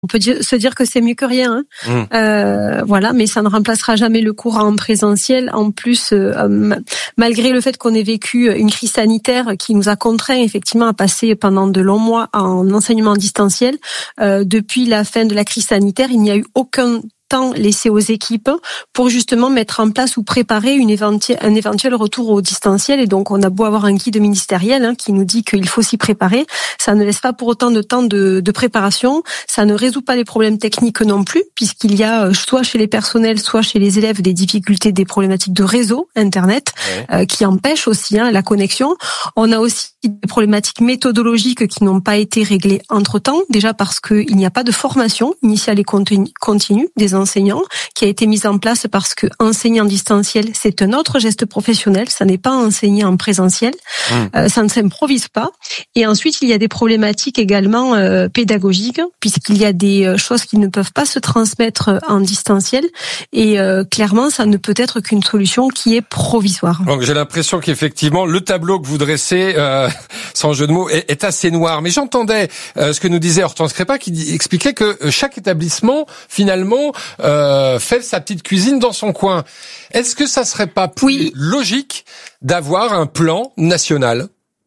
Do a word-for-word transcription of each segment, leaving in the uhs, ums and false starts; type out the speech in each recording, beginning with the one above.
On peut dire, se dire que c'est mieux que rien, hein. Mmh. Euh, voilà, mais ça ne remplacera jamais le cours en présentiel. En plus, euh, malgré le fait qu'on ait vécu une crise sanitaire qui nous a contraints effectivement à passer pendant de longs mois en enseignement distanciel, euh, depuis la fin de la crise sanitaire, il n'y a eu aucun temps laissé aux équipes pour justement mettre en place ou préparer une éventuelle, un éventuel retour au distanciel. Et donc, on a beau avoir un guide ministériel hein, qui nous dit qu'il faut s'y préparer, ça ne laisse pas pour autant de temps de, de préparation. Ça ne résout pas les problèmes techniques non plus, puisqu'il y a soit chez les personnels, soit chez les élèves des difficultés, des problématiques de réseau, Internet, ouais. euh, qui empêchent aussi hein, la connexion. On a aussi des problématiques méthodologiques qui n'ont pas été réglées entre-temps, déjà parce qu'il n'y a pas de formation initiale et continue des enseignants qui a été mise en place parce que enseigner en distanciel, c'est un autre geste professionnel, ça n'est pas enseigner en présentiel, mmh. euh, ça ne s'improvise pas. Et ensuite, il y a des problématiques également euh, pédagogiques, puisqu'il y a des choses qui ne peuvent pas se transmettre en distanciel, et euh, clairement, ça ne peut être qu'une solution qui est provisoire. Donc, j'ai l'impression qu'effectivement, le tableau que vous dressez, euh, sans jeu de mots, est, est assez noir. Mais j'entendais euh, ce que nous disait Hortense Crépin, qui dit, expliquait que chaque établissement, finalement, Euh, fait sa petite cuisine dans son coin. Est-ce que ça serait pas plus oui. logique d'avoir un plan national ?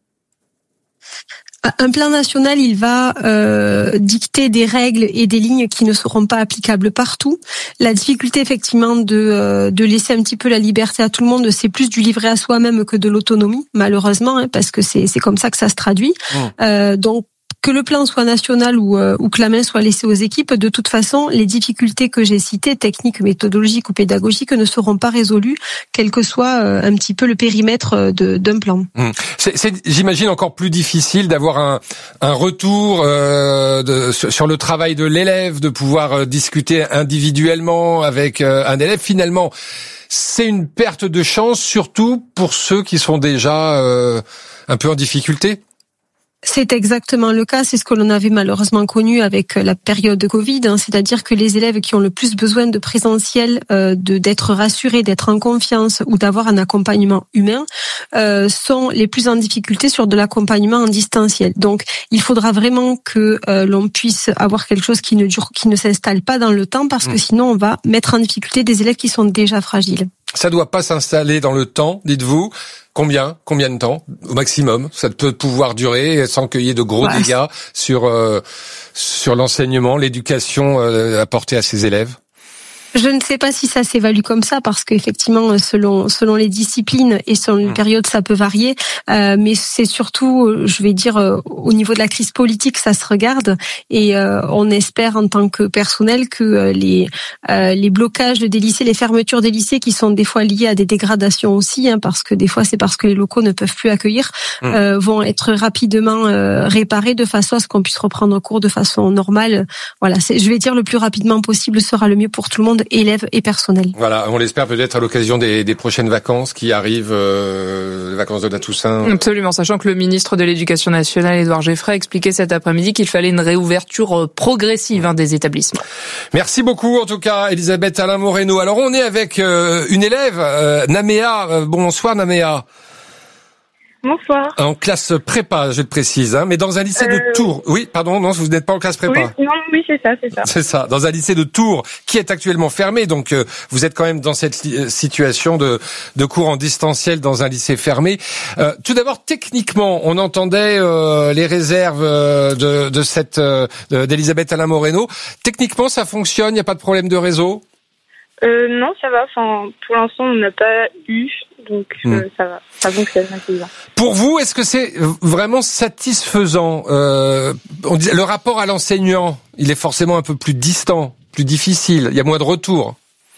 Un plan national, il va euh, dicter des règles et des lignes qui ne seront pas applicables partout. La difficulté, effectivement, de euh, de laisser un petit peu la liberté à tout le monde, c'est plus du livret à soi-même que de l'autonomie, malheureusement, hein, parce que c'est c'est comme ça que ça se traduit. Mmh. Euh, donc que le plan soit national ou, euh, ou que la main soit laissée aux équipes, de toute façon, les difficultés que j'ai citées, techniques, méthodologiques ou pédagogiques, ne seront pas résolues, quel que soit euh, un petit peu le périmètre de, d'un plan. Mmh. C'est, c'est, j'imagine, encore plus difficile d'avoir un, un retour euh, de, sur le travail de l'élève, de pouvoir euh, discuter individuellement avec euh, un élève. Finalement, c'est une perte de chance, surtout pour ceux qui sont déjà euh, un peu en difficulté. C'est exactement le cas, c'est ce que l'on avait malheureusement connu avec la période de Covid, hein, c'est-à-dire que les élèves qui ont le plus besoin de présentiel, euh, de d'être rassurés, d'être en confiance ou d'avoir un accompagnement humain, euh, sont les plus en difficulté sur de l'accompagnement en distanciel. Donc, il faudra vraiment que euh, l'on puisse avoir quelque chose qui ne dure, qui ne s'installe pas dans le temps, parce que sinon on va mettre en difficulté des élèves qui sont déjà fragiles. Ça doit pas s'installer dans le temps, dites-vous. Combien, combien de temps au maximum ça peut pouvoir durer sans qu'il y ait de gros ouais. dégâts sur euh, sur l'enseignement, l'éducation euh, apportée à ces élèves? Je ne sais pas si ça s'évalue comme ça, parce qu'effectivement, selon selon les disciplines et selon une période, ça peut varier. Euh, mais c'est surtout, je vais dire, euh, au niveau de la crise politique, ça se regarde. Et euh, on espère en tant que personnel que euh, les euh, les blocages des lycées, les fermetures des lycées, qui sont des fois liées à des dégradations aussi, hein, parce que des fois c'est parce que les locaux ne peuvent plus accueillir, euh, vont être rapidement euh, réparés de façon à ce qu'on puisse reprendre cours de façon normale. Voilà, c'est, je vais dire, le plus rapidement possible sera le mieux pour tout le monde, élèves et personnel. Voilà, on l'espère peut-être à l'occasion des, des prochaines vacances qui arrivent, euh, les vacances de la Toussaint. Absolument, sachant que le ministre de l'Éducation nationale, Édouard Geffray, expliquait cet après-midi qu'il fallait une réouverture progressive hein, des établissements. Merci beaucoup en tout cas, Elisabeth Alain Moreno. Alors on est avec euh, une élève, euh, Naméa. Euh, bonsoir Naméa. Bonsoir. En classe prépa, je le précise, hein, mais dans un lycée euh... de Tours. Oui, pardon, non, vous n'êtes pas en classe prépa. Oui, non, oui, c'est ça, c'est ça. C'est ça. Dans un lycée de Tours qui est actuellement fermé, donc euh, vous êtes quand même dans cette li- situation de, de cours en distanciel dans un lycée fermé. Euh, tout d'abord, techniquement, on entendait euh, les réserves euh, de, de cette euh, d'Elisabeth Alain Moreno. Techniquement, ça fonctionne. Il n'y a pas de problème de réseau. Euh, non, ça va. Enfin, pour l'instant, on n'a pas eu. Donc euh, mmh. ça va, ça fonctionne. Pour vous, est-ce que c'est vraiment satisfaisant euh, on dit, le rapport à l'enseignant, il est forcément un peu plus distant, plus difficile, il y a moins de retours.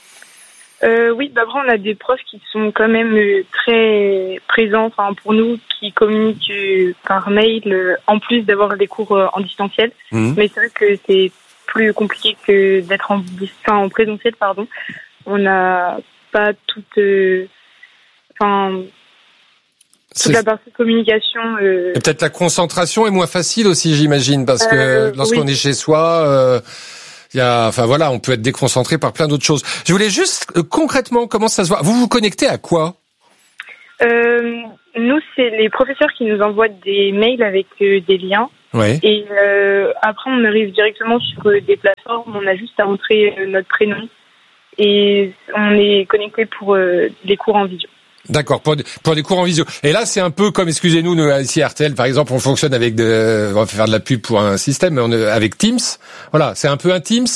Euh, oui, d'abord on a des profs qui sont quand même très présents, enfin pour nous, qui communiquent par mail, en plus d'avoir des cours en distanciel. Mmh. Mais c'est vrai que c'est plus compliqué que d'être en, enfin, en présentiel, pardon. On n'a pas toute... Euh, Enfin, toute c'est... la partie communication. Euh... Et peut-être la concentration est moins facile aussi, j'imagine, parce que euh, lorsqu'on oui. est chez soi, euh, il y a, enfin voilà, on peut être déconcentré par plein d'autres choses. Je voulais juste euh, concrètement, comment ça se voit ? Vous vous connectez à quoi ? euh, Nous, c'est les professeurs qui nous envoient des mails avec euh, des liens Ouais. Et euh, après, on arrive directement sur des plateformes. On a juste à entrer notre prénom et on est connecté pour euh, les cours en visio. D'accord, pour, pour des cours en visio. Et là, c'est un peu comme, excusez-nous, nous, ici à R T L, par exemple, on fonctionne avec de, on va faire de la pub pour un système, mais on est avec Teams. Voilà, c'est un peu un Teams.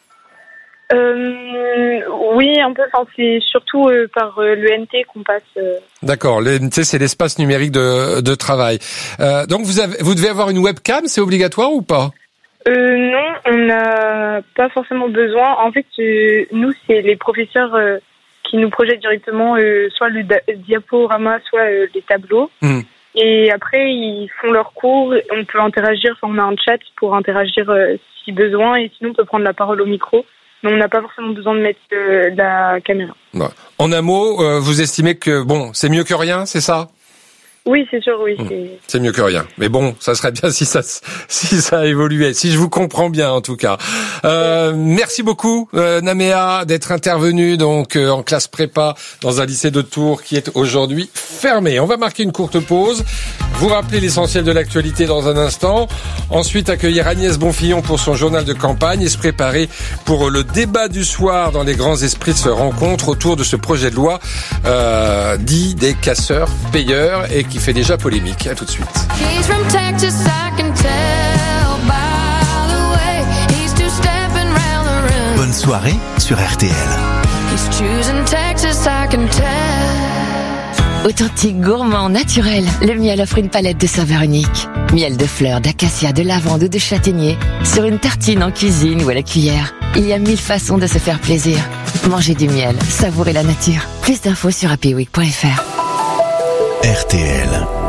Euh, oui, un peu. Enfin, c'est surtout euh, par euh, l'E N T qu'on passe. Euh... D'accord, l'E N T, c'est l'espace numérique de, de travail. Euh, donc, vous avez, vous devez avoir une webcam, c'est obligatoire ou pas? Euh, non, on n'a pas forcément besoin. En fait, euh, nous, c'est les professeurs euh, qui nous projettent directement euh, soit le da- diaporama, soit euh, les tableaux. Mmh. Et après, ils font leurs cours. On peut interagir. Enfin, on a un chat pour interagir euh, si besoin. Et sinon, on peut prendre la parole au micro. Mais on n'a pas forcément besoin de mettre euh, la caméra. Ouais. En un mot, euh, vous estimez que bon, c'est mieux que rien, c'est ça? Oui, c'est sûr, oui. Mmh. C'est... c'est mieux que rien. Mais bon, ça serait bien si ça si ça évoluait, si je vous comprends bien en tout cas. Euh, merci beaucoup, euh, Naméa, d'être intervenue donc euh, en classe prépa dans un lycée de Tours qui est aujourd'hui fermé. On va marquer une courte pause. Vous rappelez l'essentiel de l'actualité dans un instant. Ensuite, accueillir Agnès Bonfillon pour son journal de campagne et se préparer pour le débat du soir dans les grands esprits se rencontrent autour de ce projet de loi euh, dit des casseurs-payeurs et qui fait déjà polémique. À tout de suite. Bonne soirée sur R T L. Authentique, gourmand, naturel, le miel offre une palette de saveurs uniques. Miel de fleurs, d'acacia, de lavande ou de châtaignier, sur une tartine en cuisine ou à la cuillère. Il y a mille façons de se faire plaisir. Mangez du miel, savourez la nature. Plus d'infos sur happy week point f r. R T L.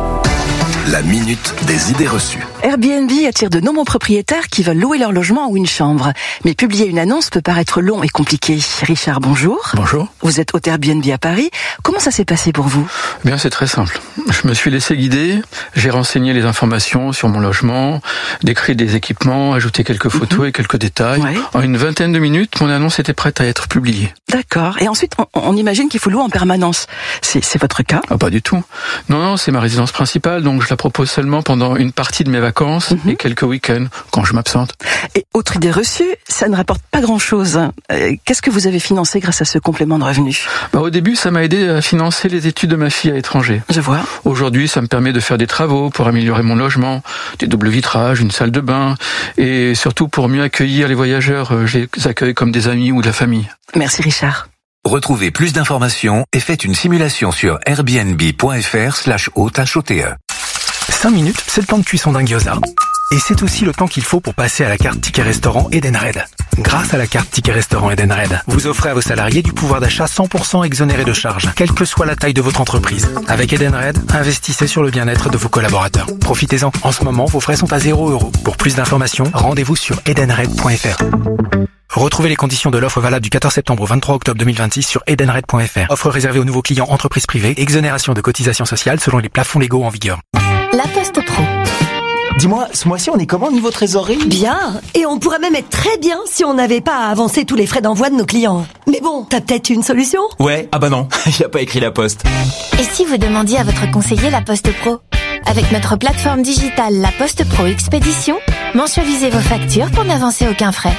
La minute des idées reçues. Airbnb attire de nombreux propriétaires qui veulent louer leur logement ou une chambre. Mais publier une annonce peut paraître long et compliqué. Richard, bonjour. Bonjour. Vous êtes hôte Airbnb à Paris. Comment ça s'est passé pour vous ? Eh bien, c'est très simple. Je me suis laissé guider. J'ai renseigné les informations sur mon logement, décrit des équipements, ajouté quelques photos mmh. et quelques détails. Ouais. En une vingtaine de minutes, mon annonce était prête à être publiée. D'accord. Et ensuite, on, on imagine qu'il faut louer en permanence. C'est, c'est votre cas ? Ah, pas du tout. Non, non, c'est ma résidence principale, donc je la propose seulement pendant une partie de mes vacances mmh. et quelques week-ends quand je m'absente. Et autre idée reçue, ça ne rapporte pas grand-chose. Euh, qu'est-ce que vous avez financé grâce à ce complément de revenu ? Bah, au début, ça m'a aidé à financer les études de ma fille à l'étranger. Je vois. Aujourd'hui, ça me permet de faire des travaux pour améliorer mon logement, des doubles vitrages, une salle de bain, et surtout pour mieux accueillir les voyageurs, je les accueille comme des amis ou de la famille. Merci Richard. Retrouvez plus d'informations et faites une simulation sur airbnb.fr slash hôte H O T E. cinq minutes, c'est le temps de cuisson d'un gyoza. Et c'est aussi le temps qu'il faut pour passer à la carte Ticket Restaurant Edenred. Grâce à la carte Ticket Restaurant Edenred, vous offrez à vos salariés du pouvoir d'achat cent pour cent exonéré de charges, quelle que soit la taille de votre entreprise. Avec Edenred, investissez sur le bien-être de vos collaborateurs. Profitez-en. En ce moment, vos frais sont à zéro euro. Pour plus d'informations, rendez-vous sur edenred point f r. Retrouvez les conditions de l'offre valable du quatorze septembre au vingt-trois octobre deux mille vingt-six sur edenred point f r. Offre réservée aux nouveaux clients entreprises privées, exonération de cotisations sociales selon les plafonds légaux en vigueur. La Poste Pro. Dis-moi, ce mois-ci, on est comment niveau trésorerie ? Bien. Et on pourrait même être très bien si on n'avait pas à avancer tous les frais d'envoi de nos clients. Mais bon, t'as peut-être une solution ? Ouais, ah bah non, il a pas écrit la Poste. Et si vous demandiez à votre conseiller la Poste Pro ? Avec notre plateforme digitale La Poste Pro Expédition, mensualisez vos factures pour n'avancer aucun frais.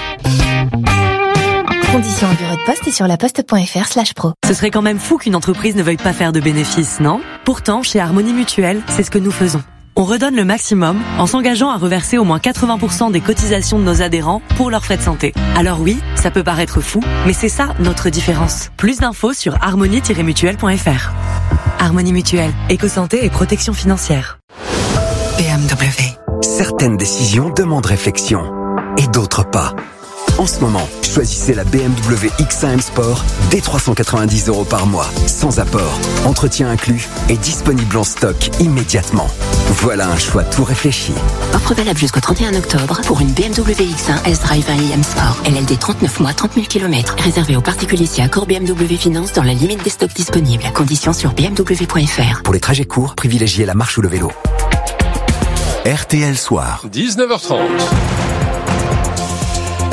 Conditions en bureau de poste et sur laposte.fr slash pro. Ce serait quand même fou qu'une entreprise ne veuille pas faire de bénéfices, non ? Pourtant, chez Harmonie Mutuelle, c'est ce que nous faisons. On redonne le maximum en s'engageant à reverser au moins quatre-vingts pour cent des cotisations de nos adhérents pour leurs frais de santé. Alors oui, ça peut paraître fou, mais c'est ça notre différence. Plus d'infos sur harmonie tiret mutuelle point f r. Harmonie Mutuelle, éco-santé et protection financière. B M W. Certaines décisions demandent réflexion et d'autres pas. En ce moment, choisissez la B M W X un M Sport dès trois cent quatre-vingt-dix euros par mois, sans apport, entretien inclus et disponible en stock immédiatement. Voilà un choix tout réfléchi. Offre valable jusqu'au trente et un octobre pour une B M W X un S-Drive un i M Sport. L L D trente-neuf mois, trente mille kilomètres. Réservé aux particuliers si accord B M W Finance dans la limite des stocks disponibles. Conditions sur b m w point f r. Pour les trajets courts, privilégiez la marche ou le vélo. R T L Soir. dix-neuf heures trente.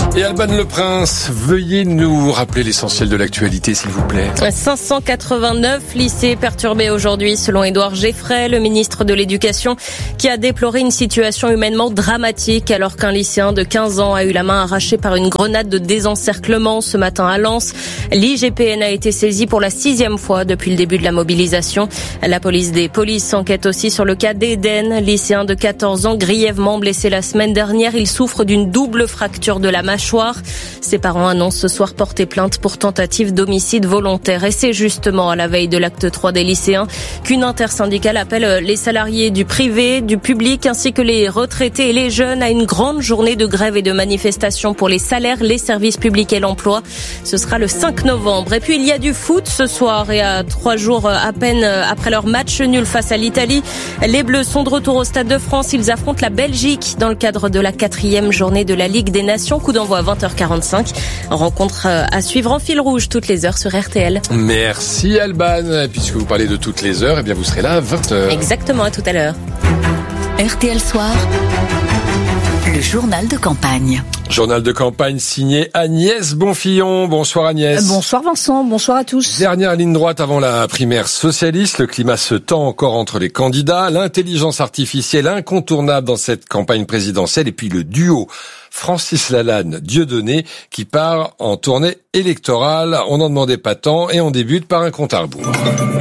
Et Alban Le Prince, veuillez nous rappeler l'essentiel de l'actualité, s'il vous plaît. cinq cent quatre-vingt-neuf lycées perturbés aujourd'hui, selon Édouard Geffray, le ministre de l'Éducation, qui a déploré une situation humainement dramatique alors qu'un lycéen de quinze ans a eu la main arrachée par une grenade de désencerclement ce matin à Lens. L'I G P N a été saisi pour la sixième fois depuis le début de la mobilisation. La police des polices enquête aussi sur le cas d'Eden, lycéen de quatorze ans, grièvement blessé la semaine dernière. Il souffre d'une double fracture de la mâchoire. Ses parents annoncent ce soir porter plainte pour tentative d'homicide volontaire. Et c'est justement à la veille de l'acte trois des lycéens qu'une intersyndicale appelle les salariés du privé, du public ainsi que les retraités et les jeunes à une grande journée de grève et de manifestation pour les salaires, les services publics et l'emploi. Ce sera le cinq novembre. Et puis il y a du foot ce soir et à trois jours à peine après leur match nul face à l'Italie, les Bleus sont de retour au Stade de France. Ils affrontent la Belgique dans le cadre de la quatrième journée de la Ligue des Nations. Coup d'envoi à vingt heures quarante-cinq. Rencontre à suivre en fil rouge toutes les heures sur R T L. Merci Alban. Puisque vous parlez de toutes les heures, eh bien vous serez là à vingt heures. Exactement, à tout à l'heure. R T L Soir, le journal de campagne. Journal de campagne signé Agnès Bonfillon. Bonsoir Agnès. Bonsoir Vincent, bonsoir à tous. Dernière ligne droite avant la primaire socialiste. Le climat se tend encore entre les candidats. L'intelligence artificielle incontournable dans cette campagne présidentielle. Et puis le duo Francis Lalanne, Dieudonné, qui part en tournée électorale. On n'en demandait pas tant et on débute par un compte à rebours.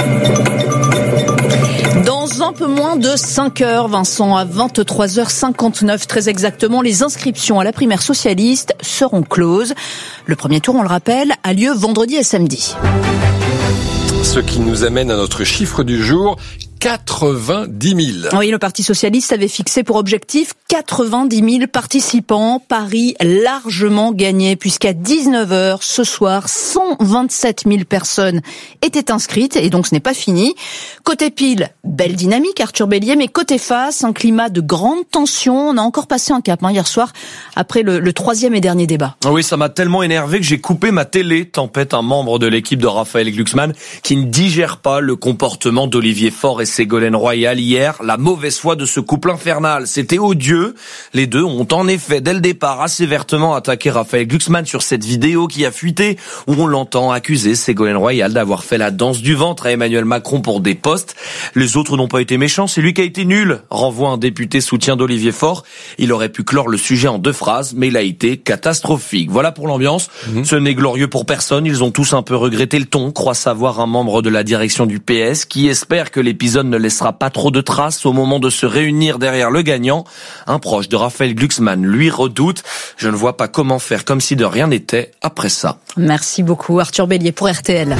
Dans un peu moins de cinq heures, Vincent, à vingt-trois heures cinquante-neuf, très exactement, les inscriptions à la primaire socialiste seront closes. Le premier tour, on le rappelle, a lieu vendredi et samedi. Ce qui nous amène à notre chiffre du jour, quatre-vingt-dix mille. Oui, le Parti socialiste avait fixé pour objectif quatre-vingt-dix mille participants. Paris largement gagné puisqu'à dix-neuf heures ce soir, cent vingt-sept mille personnes étaient inscrites et donc ce n'est pas fini. Côté pile, belle dynamique Arthur Bélier, mais côté face, un climat de grande tension. On a encore passé un cap hein, hier soir après le, le troisième et dernier débat. Oui, ça m'a tellement énervé que j'ai coupé ma télé, tempête un membre de l'équipe de Raphaël Glucksmann qui ne digère pas le comportement d'Olivier Faure et Ségolène Royal hier, la mauvaise foi de ce couple infernal. C'était odieux. Les deux ont en effet, dès le départ, assez vertement attaqué Raphaël Glucksmann sur cette vidéo qui a fuité, où on l'entend accuser Ségolène Royal d'avoir fait la danse du ventre à Emmanuel Macron pour des postes. Les autres n'ont pas été méchants, c'est lui qui a été nul, renvoie un député soutien d'Olivier Faure. Il aurait pu clore le sujet en deux phrases, mais il a été catastrophique. Voilà pour l'ambiance. Mmh. Ce n'est glorieux pour personne. Ils ont tous un peu regretté le ton, croit savoir un membre de la direction du P S, qui espère que l'épisode ne laissera pas trop de traces au moment de se réunir derrière le gagnant. Un proche de Raphaël Glucksmann lui redoute. Je ne vois pas comment faire comme si de rien n'était après ça. Merci beaucoup Arthur Bélier pour R T L.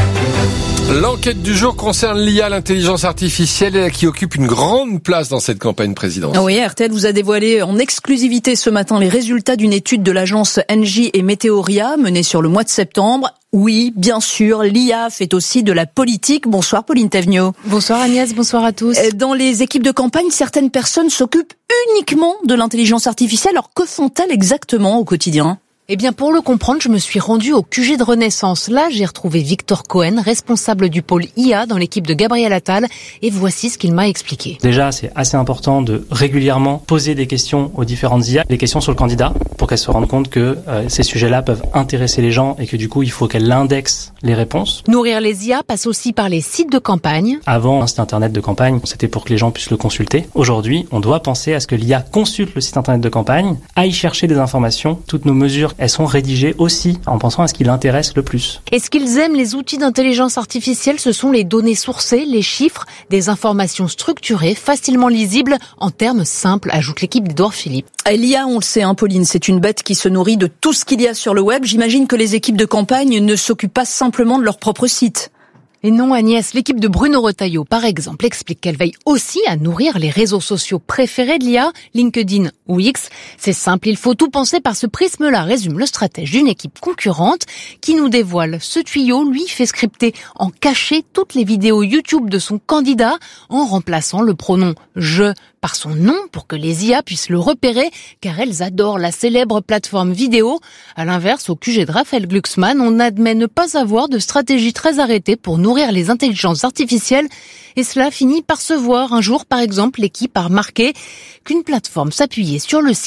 L'enquête du jour concerne l'I A, l'intelligence artificielle, qui occupe une grande place dans cette campagne présidentielle. Oui, R T L vous a dévoilé en exclusivité ce matin les résultats d'une étude de l'agence Engie et Météoria menée sur le mois de septembre. Oui, bien sûr, l'I A fait aussi de la politique. Bonsoir Pauline Thévenot. Bonsoir Agnès, bonsoir à tous. Dans les équipes de campagne, certaines personnes s'occupent uniquement de l'intelligence artificielle. Alors que font-elles exactement au quotidien ? Eh bien, pour le comprendre, je me suis rendue au Q G de Renaissance. Là, j'ai retrouvé Victor Cohen, responsable du pôle I A dans l'équipe de Gabriel Attal, et voici ce qu'il m'a expliqué. Déjà, c'est assez important de régulièrement poser des questions aux différentes I A, des questions sur le candidat, pour qu'elles se rendent compte que euh, ces sujets-là peuvent intéresser les gens et que du coup, il faut qu'elles indexent les réponses. Nourrir les I A passe aussi par les sites de campagne. Avant, un site internet de campagne, c'était pour que les gens puissent le consulter. Aujourd'hui, on doit penser à ce que l'I A consulte le site internet de campagne, aille chercher des informations, toutes nos mesures, elles sont rédigées aussi en pensant à ce qui l'intéresse le plus. Et ce qu'ils aiment, les outils d'intelligence artificielle, ce sont les données sourcées, les chiffres, des informations structurées, facilement lisibles, en termes simples, ajoute l'équipe d'Edouard Philippe. L'I A, on le sait, hein, Pauline, c'est une bête qui se nourrit de tout ce qu'il y a sur le web. J'imagine que les équipes de campagne ne s'occupent pas simplement de leur propre site. Et non, Agnès, l'équipe de Bruno Retailleau, par exemple, explique qu'elle veille aussi à nourrir les réseaux sociaux préférés de l'I A, LinkedIn ou X. C'est simple, il faut tout penser par ce prisme-là, résume le stratège d'une équipe concurrente qui nous dévoile. Ce tuyau, lui, fait scripter en cachet toutes les vidéos YouTube de son candidat en remplaçant le pronom « je » par son nom pour que les I A puissent le repérer, car elles adorent la célèbre plateforme vidéo. À l'inverse, au Q G de Raphaël Glucksmann, on admet ne pas avoir de stratégie très arrêtée pour nourrir les intelligences artificielles, et cela finit par se voir. Un jour, par exemple, l'équipe a remarqué qu'une plateforme s'appuyait sur le site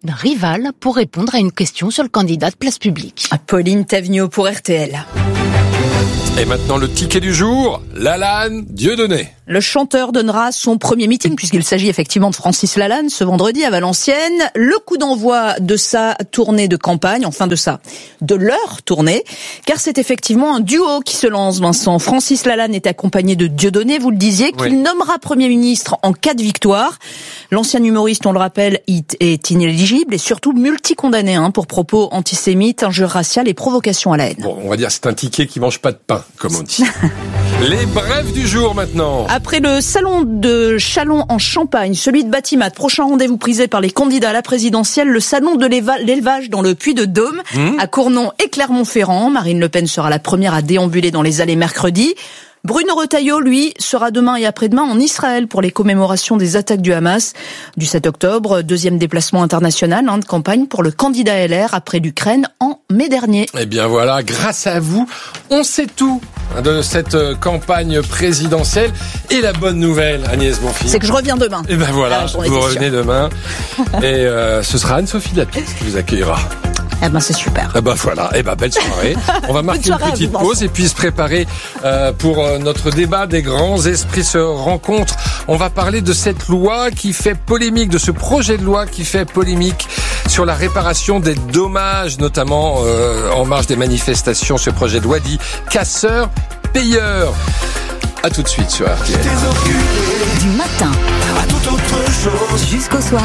d'un rival pour répondre à une question sur le candidat de place publique. Pauline Tavigno pour R T L. Et maintenant, le ticket du jour, Lalanne Dieudonné. Le chanteur donnera son premier meeting, puisqu'il s'agit effectivement de Francis Lalanne, ce vendredi à Valenciennes. Le coup d'envoi de sa tournée de campagne, enfin de sa, de leur tournée, car c'est effectivement un duo qui se lance, Vincent. Francis Lalanne est accompagné de Dieudonné, vous le disiez, qu'il oui. nommera Premier ministre en cas de victoire. L'ancien humoriste, on le rappelle, est inéligible et surtout multicondamné hein, pour propos antisémites, injures raciales et provocations à la haine. Bon, on va dire c'est un ticket qui mange pas de pain, comme on dit. Les brefs du jour maintenant. Après le salon de Châlons en Champagne, celui de Batimat, prochain rendez-vous prisé par les candidats à la présidentielle, le salon de l'élevage dans le Puy-de-Dôme, mmh. à Cournon et Clermont-Ferrand. Marine Le Pen sera la première à déambuler dans les allées mercredi. Bruno Retailleau, lui, sera demain et après-demain en Israël pour les commémorations des attaques du Hamas du sept octobre. Deuxième déplacement international hein, de campagne pour le candidat L R après l'Ukraine en mai dernier. Eh bien voilà, grâce à vous, on sait tout de cette campagne présidentielle. Et la bonne nouvelle, Agnès Bonfils, c'est que je reviens demain. Et ben voilà, vous revenez demain. Et euh, ce sera Anne-Sophie Lapix qui vous accueillera. Eh ben c'est super. Eh ben voilà, eh ben belle soirée. On va marquer une petite pause et puis se préparer euh, pour euh, notre débat des grands esprits se rencontrent. On va parler de cette loi qui fait polémique, de ce projet de loi qui fait polémique sur la réparation des dommages, notamment euh, en marge des manifestations. Ce projet de loi dit casseur payeur. À tout de suite sur R T L. Du matin à toute autre chose jusqu'au soir.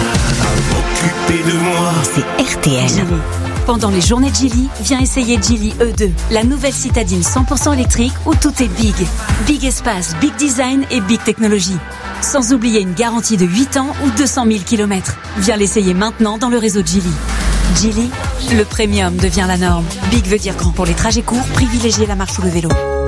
À m'occuper de moi. C'est R T L. Pendant les journées de Geely, viens essayer Geely E deux, la nouvelle citadine cent pour cent électrique où tout est big. Big espace, big design et big technologie. Sans oublier une garantie de huit ans ou deux cent mille kilomètres. Viens l'essayer maintenant dans le réseau de Geely. Geely, le premium devient la norme. Big veut dire grand. Pour les trajets courts, privilégiez la marche ou le vélo.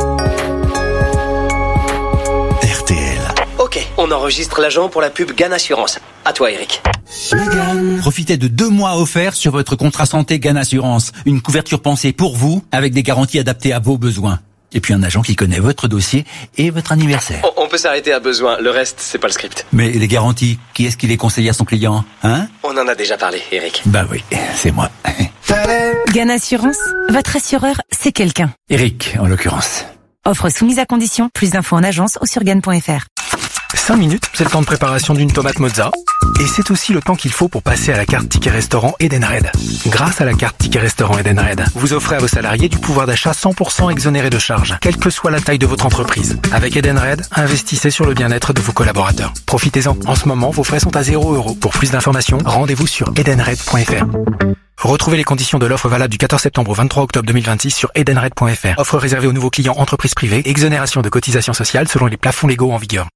R T L. Ok, on enregistre l'agent pour la pub Gan Assurance. À toi, Eric. Profitez de deux mois offerts sur votre contrat santé Gan Assurance. Une couverture pensée pour vous, avec des garanties adaptées à vos besoins. Et puis un agent qui connaît votre dossier et votre anniversaire. On, on peut s'arrêter à besoin, le reste, c'est pas le script. Mais les garanties, qui est-ce qui les conseille à son client, hein? On en a déjà parlé, Eric. Bah oui, c'est moi. Gan Assurance, votre assureur, c'est quelqu'un. Eric, en l'occurrence. Offre soumise à condition, plus d'infos en agence ou sur gan point f r. cinq minutes, c'est le temps de préparation d'une tomate mozza. Et c'est aussi le temps qu'il faut pour passer à la carte Ticket Restaurant Edenred. Grâce à la carte Ticket Restaurant Edenred, vous offrez à vos salariés du pouvoir d'achat cent pour cent exonéré de charges, quelle que soit la taille de votre entreprise. Avec Edenred, investissez sur le bien-être de vos collaborateurs. Profitez-en. En ce moment, vos frais sont à zéro euro. Pour plus d'informations, rendez-vous sur edenred point f r. Retrouvez les conditions de l'offre valable du quatorze septembre au vingt-trois octobre deux mille vingt-six sur edenred point f r. Offre réservée aux nouveaux clients entreprises privées. Exonération de cotisations sociales selon les plafonds légaux en vigueur.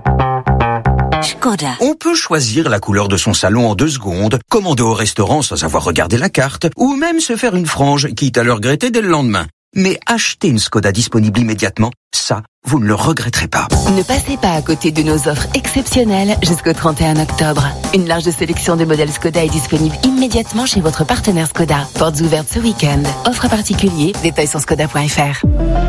Skoda. On peut choisir la couleur de son salon en deux secondes, commander au restaurant sans avoir regardé la carte, ou même se faire une frange, quitte à le regretter dès le lendemain. Mais acheter une Skoda disponible immédiatement, ça, vous ne le regretterez pas. Ne passez pas à côté de nos offres exceptionnelles jusqu'au trente et un octobre. Une large sélection de modèles Skoda est disponible immédiatement chez votre partenaire Skoda. Portes ouvertes ce week-end. Offre à particulier, détails sur skoda point f r.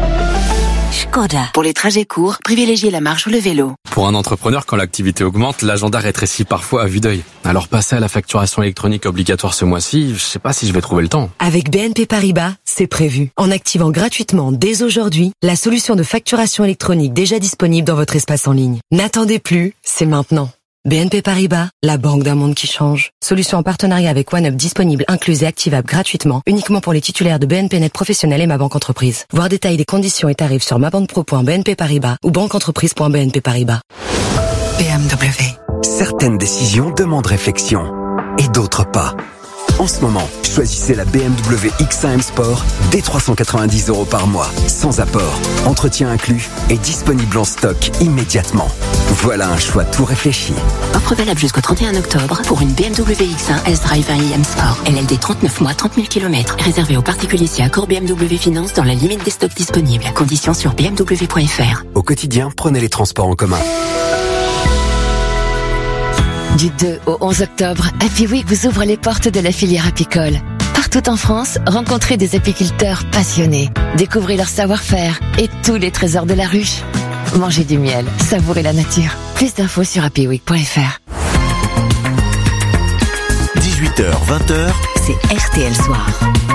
Skoda. Pour les trajets courts, privilégiez la marche ou le vélo. Pour un entrepreneur, quand l'activité augmente, l'agenda rétrécit parfois à vue d'œil. Alors passer à la facturation électronique obligatoire ce mois-ci, je sais pas si je vais trouver le temps. Avec B N P Paribas, c'est prévu. En activant gratuitement dès aujourd'hui la solution de facturation électronique déjà disponible dans votre espace en ligne. N'attendez plus, c'est maintenant. B N P Paribas, la banque d'un monde qui change. Solution en partenariat avec OneUp disponible, incluse et activable gratuitement, uniquement pour les titulaires de B N P Net Professionnel et Ma Banque Entreprise. Voir détails des conditions et tarifs sur mabanquepro point b n p paribas ou banqueentreprise point b n p paribas. B M W. Certaines décisions demandent réflexion et d'autres pas. En ce moment, choisissez la B M W X un M Sport dès trois cent quatre-vingt-dix euros par mois, sans apport, entretien inclus et disponible en stock immédiatement. Voilà un choix tout réfléchi. Offre valable jusqu'au trente et un octobre pour une B M W X un S-Drive un i M Sport. L L D trente-neuf mois, trente mille kilomètres. Réservé aux particuliers si accord B M W Finance dans la limite des stocks disponibles. Conditions sur b m w point f r. Au quotidien, prenez les transports en commun. Du deux au onze octobre, Happy Week vous ouvre les portes de la filière apicole. Partout en France, rencontrez des apiculteurs passionnés. Découvrez leur savoir-faire et tous les trésors de la ruche. Mangez du miel, savourez la nature. Plus d'infos sur happy week point f r. dix-huit dix-huit heures vingt heures, c'est R T L Soir.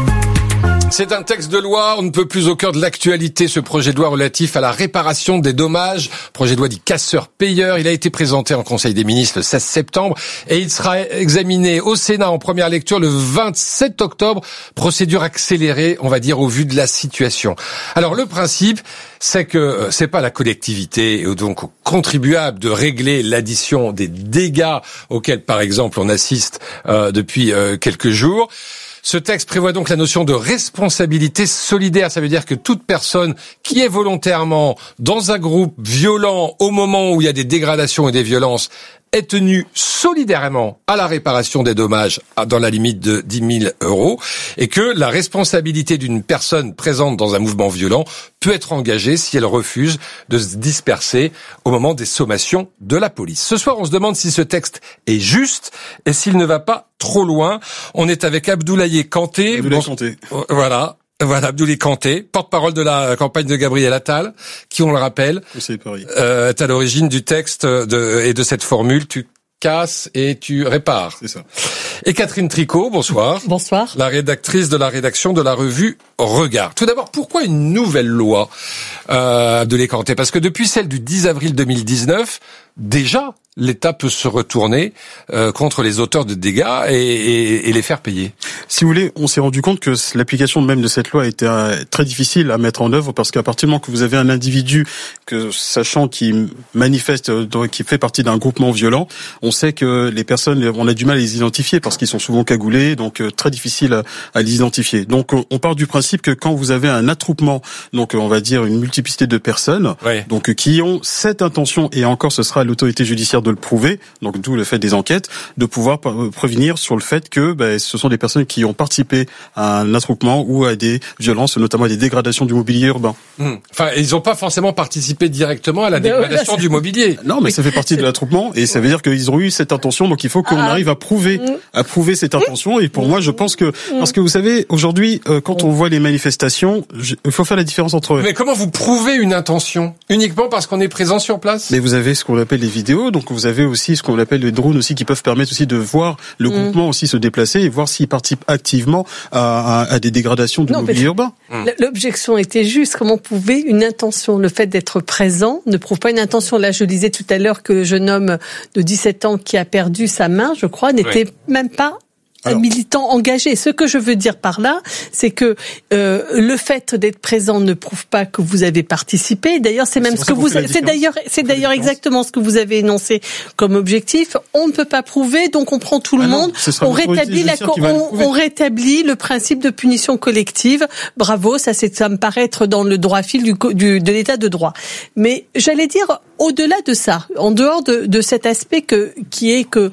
C'est un texte de loi, on ne peut plus au cœur de l'actualité, ce projet de loi relatif à la réparation des dommages. Projet de loi dit casseur-payeur. Il a été présenté en Conseil des ministres le seize septembre et il sera examiné au Sénat en première lecture le vingt-sept octobre. Procédure accélérée, on va dire, au vu de la situation. Alors le principe, c'est que c'est pas la collectivité et donc aux contribuables de régler l'addition des dégâts auxquels, par exemple, on assiste euh, depuis euh, quelques jours. Ce texte prévoit donc la notion de responsabilité solidaire. Ça veut dire que toute personne qui est volontairement dans un groupe violent au moment où il y a des dégradations et des violences est tenue solidairement à la réparation des dommages dans la limite de dix mille euros et que la responsabilité d'une personne présente dans un mouvement violent peut être engagée si elle refuse de se disperser au moment des sommations de la police. Ce soir, on se demande si ce texte est juste et s'il ne va pas trop loin. On est avec Abdoulaye Kanté. Abdoulaye Kanté. Voilà. Voilà, Abdoulaye Kanté, porte-parole de la campagne de Gabriel Attal, qui, on le rappelle, euh, est à l'origine du texte de, et de cette formule, tu casses et tu répares. C'est ça. Et Catherine Tricot, bonsoir. Bonsoir. La rédactrice de la rédaction de la revue Regard. Tout d'abord, pourquoi une nouvelle loi, euh, Abdoulaye Kanté? Parce que depuis celle du dix avril deux mille dix-neuf, déjà, l'État peut se retourner euh, contre les auteurs de dégâts et, et, et les faire payer. Si vous voulez, on s'est rendu compte que l'application même de cette loi était euh, très difficile à mettre en œuvre parce qu'à partir du moment que vous avez un individu, que sachant qu'il manifeste, euh, qui fait partie d'un groupement violent, on sait que les personnes, on a du mal à les identifier parce qu'ils sont souvent cagoulés, donc euh, très difficile à, à les identifier. Donc on, on part du principe que quand vous avez un attroupement, donc on va dire une multiplicité de personnes, ouais. donc qui ont cette intention, et encore ce sera à l'autorité judiciaire de le prouver, donc d'où le fait des enquêtes, de pouvoir prévenir sur le fait que ben, ce sont des personnes qui ont participé à un attroupement ou à des violences, notamment à des dégradations du mobilier urbain. Mmh. Enfin, ils n'ont pas forcément participé directement à la dégradation oui, du mobilier. Non, mais ça fait partie de l'attroupement et ça veut dire qu'ils ont eu cette intention, donc il faut qu'on ah. arrive à prouver, à prouver cette intention. Et pour moi, je pense que, parce que vous savez, aujourd'hui, quand on voit les manifestations, il faut faire la différence entre... Mais comment vous prouvez une intention? Uniquement parce qu'on est présent sur place? Mais vous avez ce qu'on appelle les vidéos, donc vous avez aussi ce qu'on appelle les drones aussi qui peuvent permettre aussi de voir le groupement mmh. aussi se déplacer et voir s'ils participent activement à, à, à des dégradations du non, mobilier urbain. L'objection était juste. Comment pouvait une intention, le fait d'être présent ne prouve pas une intention. Là, je disais tout à l'heure que le jeune homme de dix-sept ans qui a perdu sa main, je crois, n'était oui. même pas Alors, militant engagé. Ce que je veux dire par là, c'est que euh, le fait d'être présent ne prouve pas que vous avez participé. D'ailleurs, c'est même ce que vous, c'est d'ailleurs, c'est d'ailleurs exactement ce que vous avez énoncé comme objectif. On ne peut pas prouver, donc on prend tout le ah monde. Non, on rétablit la, on, on rétablit le principe de punition collective. Bravo, ça, c'est, ça me paraît être dans le droit fil du, du de l'état de droit. Mais j'allais dire, au-delà de ça, en dehors de, de cet aspect que qui est que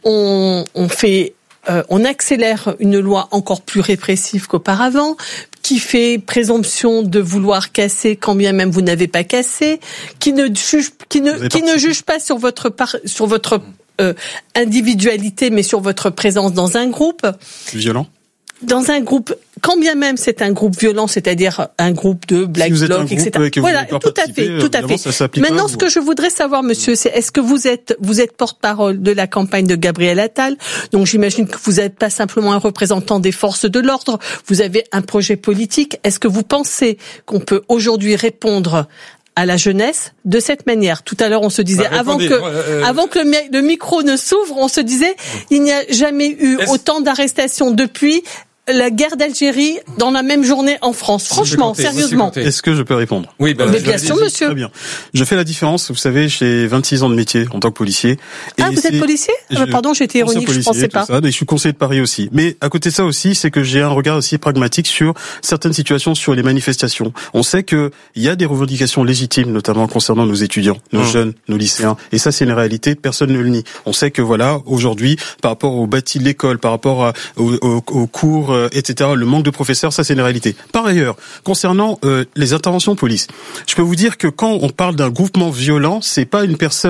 on, on fait Euh, on accélère une loi encore plus répressive qu'auparavant, qui fait présomption de vouloir casser quand bien même vous n'avez pas cassé, qui ne juge, qui ne, qui ne juge pas sur votre par, sur votre euh, individualité, mais sur votre présence dans un groupe violent. Dans un groupe, quand bien même c'est un groupe violent, c'est-à-dire un groupe de Black si Bloc, et cetera. Voilà, tout à fait, tout à fait. Maintenant, ce que je voudrais savoir, monsieur, c'est est-ce que vous êtes, vous êtes porte-parole de la campagne de Gabriel Attal? Donc, j'imagine que vous n'êtes pas simplement un représentant des forces de l'ordre. Vous avez un projet politique. Est-ce que vous pensez qu'on peut aujourd'hui répondre à la jeunesse de cette manière? Tout à l'heure, on se disait, bah, avant que, euh, avant que le, le micro ne s'ouvre, on se disait, il n'y a jamais eu autant d'arrestations depuis la guerre d'Algérie dans la même journée en France. Franchement, compter, sérieusement. Est-ce que je peux répondre? Oui, ben, mais bien sûr, monsieur. Très bien. Je fais la différence, vous savez, j'ai vingt-six ans de métier en tant que policier. Et ah, vous êtes policier? Je, Pardon, j'étais ironique, policier, je pensais pas. Ça, et je suis conseiller de Paris aussi. Mais à côté de ça aussi, c'est que j'ai un regard aussi pragmatique sur certaines situations, sur les manifestations. On sait que il y a des revendications légitimes, notamment concernant nos étudiants, nos mmh. jeunes, nos lycéens. Et ça, c'est une réalité, personne ne le nie. On sait que voilà, aujourd'hui, par rapport au bâti de l'école, par rapport à, aux, aux, aux cours, et cetera, le manque de professeurs, ça c'est une réalité. Par ailleurs, concernant euh, les interventions police, je peux vous dire que quand on parle d'un groupement violent, c'est pas une personne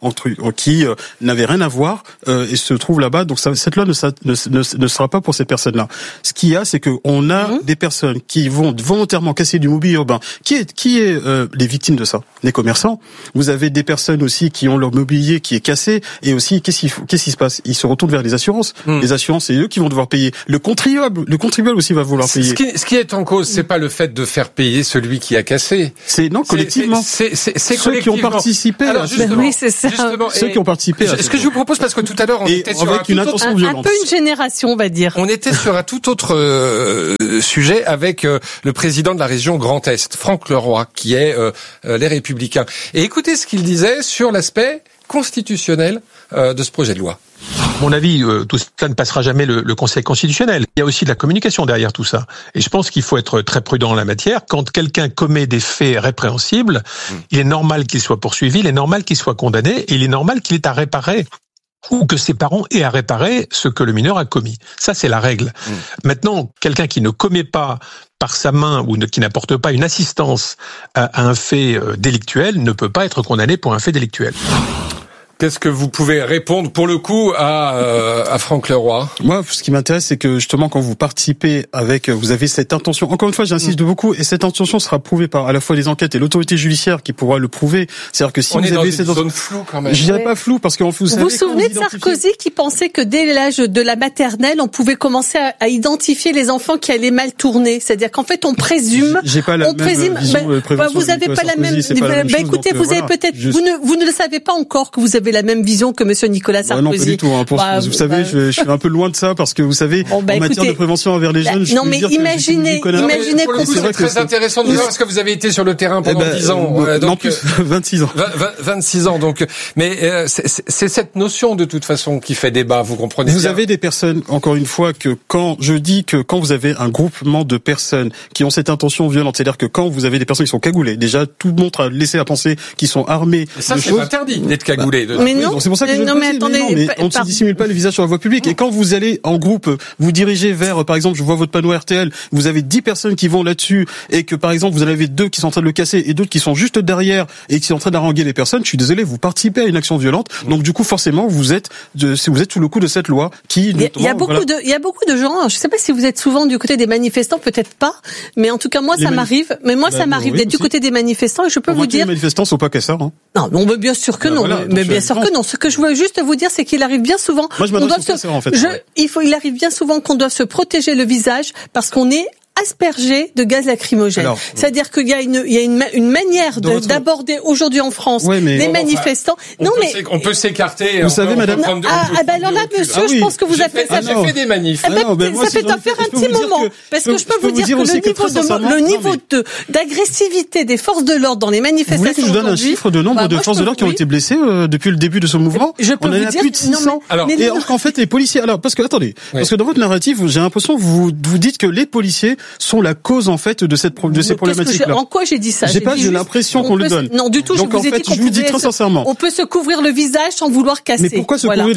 entre qui euh, n'avait rien à voir euh, et se trouve là-bas. Donc ça, cette loi ne, ne, ne, ne sera pas pour cette personne-là. Ce qu'il y a, c'est que on a mmh. des personnes qui vont volontairement casser du mobilier urbain. Qui est qui est euh, les victimes de ça? Les commerçants. Vous avez des personnes aussi qui ont leur mobilier qui est cassé et aussi qu'est-ce qui qu'est-ce qui se passe? Ils se retournent vers les assurances. Mmh. Les assurances, c'est eux qui vont devoir payer. Le contribuable, le contribuable aussi va vouloir payer. Ce qui, ce qui est en cause, c'est pas le fait de faire payer celui qui a cassé. C'est non collectivement. C'est, c'est, c'est ceux qui ont participé. Alors, justement, oui, c'est ça. Justement, ceux qui ont participé. Ce que je vous propose, parce que tout à l'heure on et était sur avec un, une intention autre, violente. Un peu une génération, on va dire. On était sur un tout autre euh, sujet avec euh, le président de la région Grand Est, Franck Leroy, qui est euh, euh, les Républicains. Et écoutez ce qu'il disait sur l'aspect constitutionnel euh, de ce projet de loi. À mon avis, euh, tout ça ne passera jamais le, le Conseil constitutionnel. Il y a aussi de la communication derrière tout ça. Et je pense qu'il faut être très prudent en la matière. Quand quelqu'un commet des faits répréhensibles, mmh. il est normal qu'il soit poursuivi, il est normal qu'il soit condamné, et il est normal qu'il ait à réparer ou que ses parents aient à réparer ce que le mineur a commis. Ça, c'est la règle. Mmh. Maintenant, quelqu'un qui ne commet pas par sa main ou ne, qui n'apporte pas une assistance à, à un fait euh, délictuel ne peut pas être condamné pour un fait délictuel. Qu'est-ce que vous pouvez répondre pour le coup à, euh, à Franck Leroy? Moi, ce qui m'intéresse, c'est que justement, quand vous participez avec, vous avez cette intention. Encore une fois, j'insiste mmh. beaucoup, et cette intention sera prouvée par à la fois les enquêtes et l'autorité judiciaire qui pourra le prouver. C'est-à-dire que si on vous est avez dans cette une zone floue quand même. Je dirais pas flou parce que vous Vous savez. Vous vous souvenez de Sarkozy qui pensait que dès l'âge de la maternelle, on pouvait commencer à, à identifier les enfants qui allaient mal tourner. C'est-à-dire qu'en fait, on présume. J'ai pas la on même présume, vision de bah, vous avez pas la même. Bah, écoutez, vous avez peut-être. Vous ne vous ne le savez pas encore que vous avez la même vision que Monsieur Nicolas Sarkozy. Bah non, pas du tout. Hein. Pour, bah, vous bah, savez, bah, je, je suis un peu loin de ça parce que vous savez, bon, bah, en écoutez, matière de prévention envers les jeunes, je non mais imaginez, imaginez qu'on c'est très c'est... intéressant de voir parce que vous avez été sur le terrain pendant eh ben, dix ans. Euh, donc, non plus, vingt-six ans. vingt-six ans. Donc, mais euh, c'est, c'est cette notion de toute façon qui fait débat. Vous comprenez? Vous bien. avez des personnes, encore une fois, que quand je dis que quand vous avez un groupement de personnes qui ont cette intention violente, c'est-à-dire que quand vous avez des personnes qui sont cagoulées, déjà tout le monde a laissé à penser qu'ils sont armés. Et ça, de c'est choses. Interdit d'être cagoulé. Bah, mais non, c'est pour ça que je non, mais attendez, mais on ne se dissimule pas le visage sur la voie publique. Et quand vous allez en groupe, vous dirigez vers, par exemple, je vois votre panneau R T L, vous avez dix personnes qui vont là-dessus, et que par exemple vous en avez deux qui sont en train de le casser et d'autres qui sont juste derrière et qui sont en train d'haranguer les personnes, je suis désolé, vous participez à une action violente. Donc du coup, forcément, vous êtes, de, vous êtes sous le coup de cette loi qui. Il y a, il y a beaucoup voilà. de, il y a beaucoup de gens. Je ne sais pas si vous êtes souvent du côté des manifestants, peut-être pas, mais en tout cas moi les ça manif... m'arrive. Mais moi bah, ça m'arrive oui, d'être aussi. Du côté des manifestants et je peux Pour vous dire. Les manifestants sont pas casseurs. Hein. Non, non, mais bien sûr que bah, non. Voilà, mais bien sûr que non. Ce que je veux juste vous dire, c'est qu'il arrive bien souvent. Moi, je m'adresse aux casseurs, en fait. Je, il faut, il arrive bien souvent qu'on doit se protéger le visage parce qu'on est aspergé de gaz lacrymogène. Alors, C'est-à-dire qu'il y a une, il y a une, une manière de, votre... d'aborder aujourd'hui en France ouais, mais... les bon, manifestants. Enfin, non on mais peut on peut s'écarter. Vous savez, madame. Non, ah, ah ben alors là, monsieur, ah, oui. je pense que vous avez fait, ça. J'ai fait des manifs. Ah, ben, non, ben, moi, ça fait en faire un petit moment, que, parce que je peux, je peux vous dire, vous dire que le niveau de, le niveau de d'agressivité des forces de l'ordre dans les manifestations. Vous voulez que je vous donne un chiffre de nombre de forces de l'ordre qui ont été blessées depuis le début de ce mouvement? Je peux vous dire. Plus de six cents. Et alors qu'en fait, les policiers. Alors, parce que attendez, parce que dans votre narratif, j'ai l'impression que vous vous dites que les policiers sont la cause en fait de cette de ces problématiques-là. En quoi j'ai dit ça? J'ai pas j'ai l'impression qu'on le donne. Non, du tout. Donc je vous en fait, je vous dis très sincèrement, on peut se couvrir le visage sans vouloir casser. Mais pourquoi se couvrir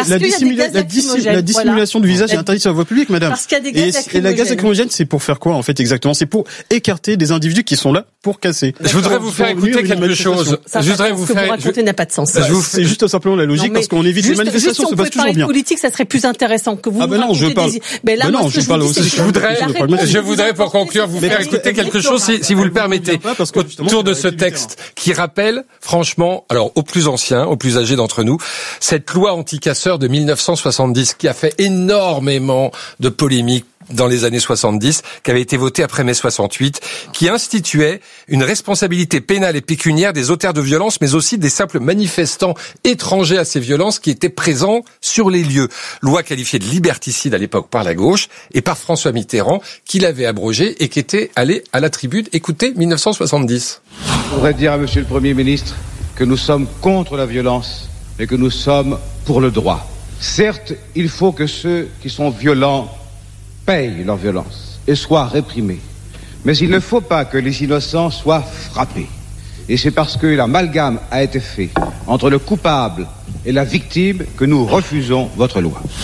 la dissimulation du visage est interdite sur la voie publique, madame? Parce qu'il y a des gaz lacrymogènes. Et la gaz lacrymogène, c'est pour faire quoi en fait exactement? C'est pour écarter des individus qui sont là pour casser. Je voudrais vous faire écouter quelque chose. Je voudrais vous faire. Ce que vous racontez n'a pas de sens. C'est juste simplement la logique parce qu'on évite les manifestations. Ça passe toujours bien. Politique, ça serait plus intéressant que vous. Ah ben non, je parle. Mais là, non, je parle aussi. Je voudrais, je voudrais pour conclure vous faire écouter quelque chose, si, si vous le permettez, autour de ce texte qui rappelle, franchement, alors aux plus anciens, aux plus âgés d'entre nous, cette loi anti-casseurs de mille neuf cent soixante-dix qui a fait énormément de polémiques dans les années soixante-dix, qui avait été votée après mai soixante-huit, qui instituait une responsabilité pénale et pécuniaire des auteurs de violences, mais aussi des simples manifestants étrangers à ces violences qui étaient présents sur les lieux. Loi qualifiée de liberticide à l'époque par la gauche et par François Mitterrand, qui l'avait abrogée et qui était allé à la tribune. Écoutez, mille neuf cent soixante-dix. Je voudrais dire à Monsieur le Premier ministre que nous sommes contre la violence, mais que nous sommes pour le droit. Certes, il faut que ceux qui sont violents payent leur violence et soient réprimés. Mais il ne faut pas que les innocents soient frappés. Et c'est parce que l'amalgame a été fait entre le coupable et la victime que nous refusons votre loi.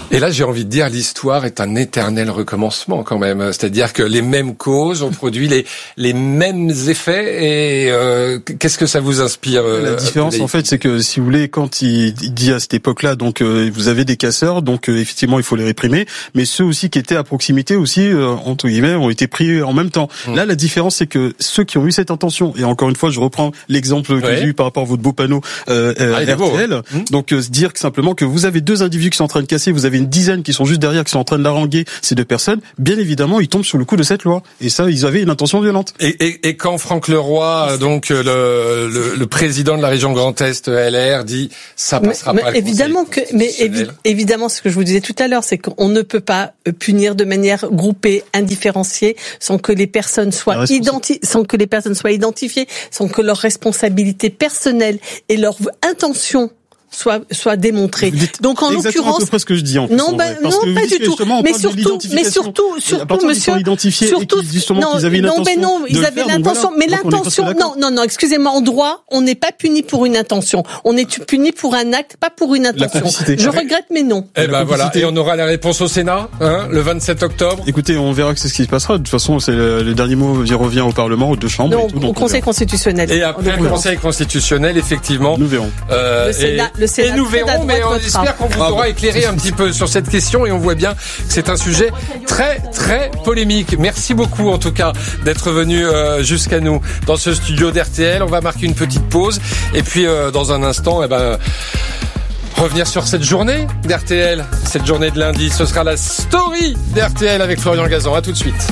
Et là, j'ai envie de dire, l'histoire est un éternel recommencement quand même. C'est-à-dire que les mêmes causes ont produit les les mêmes effets. Et euh, qu'est-ce que ça vous inspire? La différence, Abdoulaye en fait, c'est que si vous voulez, quand il, il dit à cette époque-là, donc euh, vous avez des casseurs, donc euh, effectivement, il faut les réprimer. Mais ceux aussi qui étaient à proximité aussi, euh, entre guillemets, ont été pris en même temps. Mmh. Là, la différence, c'est que ceux qui ont eu cette intention, et encore une fois, je reprends l'exemple que ouais. j'ai eu par rapport à votre beau panneau euh, ah, R T L. Beau, hein. mmh. Donc euh, dire que simplement que vous avez deux individus qui sont en train de casser, vous avez une dizaine qui sont juste derrière, qui sont en train de haranguer ces deux personnes, bien évidemment, ils tombent sous le coup de cette loi. Et ça, ils avaient une intention violente. Et, et, et quand Franck Leroy, donc le, le, le président de la région Grand Est L R, dit ça passera mais, pas. Mais évidemment que, mais évi- évidemment, ce que je vous disais tout à l'heure, c'est qu'on ne peut pas punir de manière groupée, indifférenciée, sans que les personnes soient identi- sans que les personnes soient identifiées, sans que leur responsabilité personnelle et leur intention soit soit démontré. Donc en l'occurrence, à peu près ce que je dis en non, ben, non, pas du tout. Mais surtout, mais surtout, surtout, monsieur, surtout, non, ils avaient une non, mais non, ils avaient l'intention, mais l'intention, non, non, non, excusez-moi, en droit, on n'est pas puni pour une intention, on est puni pour un acte, pas pour une intention. Je regrette, mais non. Eh ben voilà, et on aura la réponse au Sénat, hein, le vingt-sept octobre. Écoutez, on verra que c'est ce qui se passera. De toute façon, c'est le, le dernier mot y revient au Parlement, aux deux chambres. Non, et tout, au Conseil constitutionnel. Et après le Conseil constitutionnel, effectivement, nous verrons. Euh, le Sénat, le Sénat. Et nous verrons, mais on espère qu'on vous aura éclairé un petit peu sur cette question et on voit bien que c'est un sujet très très polémique. Merci beaucoup en tout cas d'être venu euh, jusqu'à nous dans ce studio d'R T L. On va marquer une petite pause et puis euh, dans un instant, eh ben revenir sur cette journée d'R T L, cette journée de lundi. Ce sera la story d'R T L avec Florian Gazan. À tout de suite.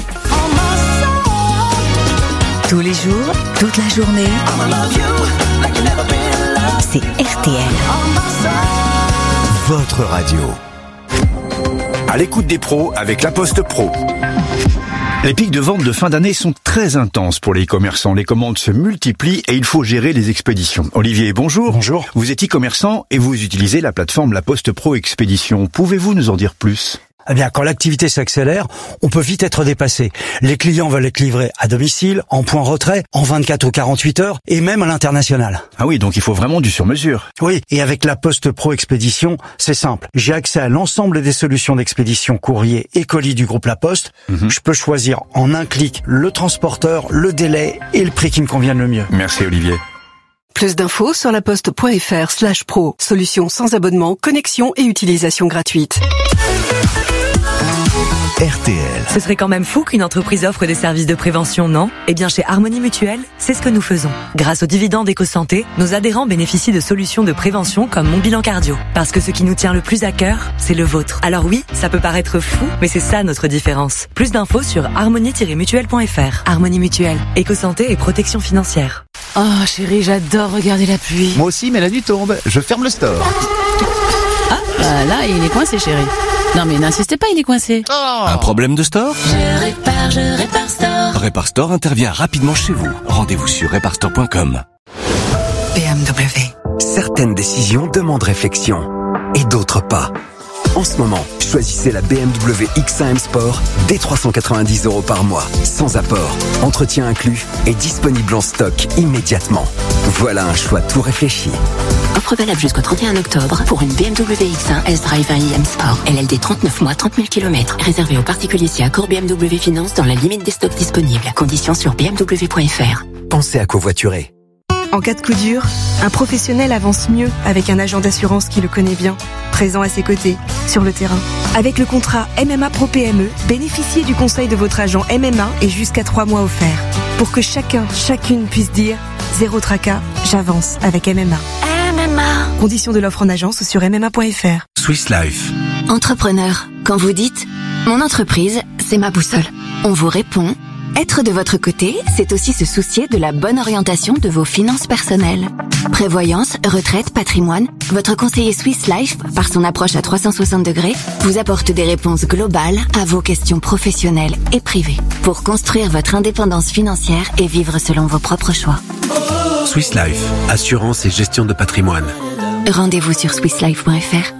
Tous les jours, toute la journée, c'est R T L. Votre radio. À l'écoute des pros avec La Poste Pro. Les pics de vente de fin d'année sont très intenses pour les commerçants. Les commandes se multiplient et il faut gérer les expéditions. Olivier, bonjour. Bonjour. Vous êtes e-commerçant et vous utilisez la plateforme La Poste Pro Expédition. Pouvez-vous nous en dire plus ? Eh bien, quand l'activité s'accélère, on peut vite être dépassé. Les clients veulent être livrés à domicile, en point retrait, en vingt-quatre ou quarante-huit heures, et même à l'international. Ah oui, donc il faut vraiment du sur-mesure. Oui, et avec la Poste Pro Expédition, c'est simple. J'ai accès à l'ensemble des solutions d'expédition courrier et colis du groupe La Poste. Mm-hmm. Je peux choisir en un clic le transporteur, le délai et le prix qui me convienne le mieux. Merci Olivier. Plus d'infos sur laposte.fr slash pro. Solution sans abonnement, connexion et utilisation gratuite. R T L. Ce serait quand même fou qu'une entreprise offre des services de prévention, non ? Eh bien, chez Harmonie Mutuelle, c'est ce que nous faisons. Grâce aux dividendes EcoSanté, nos adhérents bénéficient de solutions de prévention comme Mon Bilan Cardio. Parce que ce qui nous tient le plus à cœur, c'est le vôtre. Alors oui, ça peut paraître fou, mais c'est ça notre différence. Plus d'infos sur harmonie tiret mutuelle point f r. Harmonie Mutuelle, EcoSanté et protection financière. Oh chérie, j'adore regarder la pluie. Moi aussi, mais la nuit tombe. Je ferme le store. Ah, bah là, il est coincé, chérie. Non mais n'insistez pas, il est coincé. Oh. Un problème de store ? Je répare, je répare store. Répare Store intervient rapidement chez vous. Rendez-vous sur répare store point com. B M W. Certaines décisions demandent réflexion et d'autres pas. En ce moment, choisissez la B M W X un M Sport dès trois cent quatre-vingt-dix euros par mois, sans apport, entretien inclus et disponible en stock immédiatement. Voilà un choix tout réfléchi. Offre valable jusqu'au trente et un octobre pour une B M W X un S-Drive un i M Sport. L L D trente-neuf mois, trente mille kilomètres. Réservé aux particuliers si accord B M W Finance dans la limite des stocks disponibles. Conditions sur b m w point f r. Pensez à covoiturer. En cas de coup dur, un professionnel avance mieux avec un agent d'assurance qui le connaît bien, présent à ses côtés, sur le terrain. Avec le contrat M M A Pro P M E, bénéficiez du conseil de votre agent M M A et jusqu'à trois mois offerts. Pour que chacun, chacune puisse dire « Zéro tracas, j'avance avec M M A ». M M A. Conditions de l'offre en agence sur m m a point f r. Swiss Life. Entrepreneur, quand vous dites « Mon entreprise, c'est ma boussole », on vous répond « Être de votre côté, c'est aussi se soucier de la bonne orientation de vos finances personnelles. Prévoyance, retraite, patrimoine, votre conseiller Swiss Life, par son approche à trois cent soixante degrés, vous apporte des réponses globales à vos questions professionnelles et privées pour construire votre indépendance financière et vivre selon vos propres choix. Swiss Life, assurance et gestion de patrimoine. Rendez-vous sur swiss life point f r.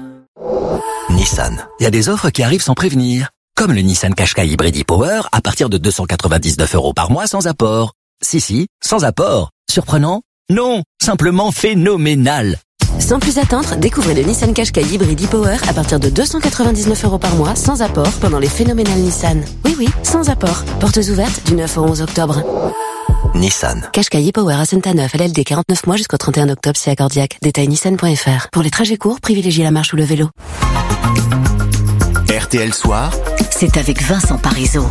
Nissan, il y a des offres qui arrivent sans prévenir. Comme le Nissan Qashqai Hybrid e-Power à partir de deux cent quatre-vingt-dix-neuf euros par mois sans apport. Si, si, sans apport. Surprenant ? Non, simplement phénoménal. Sans plus attendre, découvrez le Nissan Qashqai Hybrid e-Power à partir de deux cent quatre-vingt-dix-neuf euros par mois, sans apport, pendant les phénoménales Nissan. Oui, oui, sans apport. Portes ouvertes du neuf au onze octobre. Nissan. Qashqai e-Power à Saint-Aneuf, L L D quarante-neuf mois jusqu'au trente et un octobre, si accordiaque. Détail nissan point f r. Pour les trajets courts, privilégiez la marche ou le vélo. R T L Soir, c'est avec Vincent Parisot.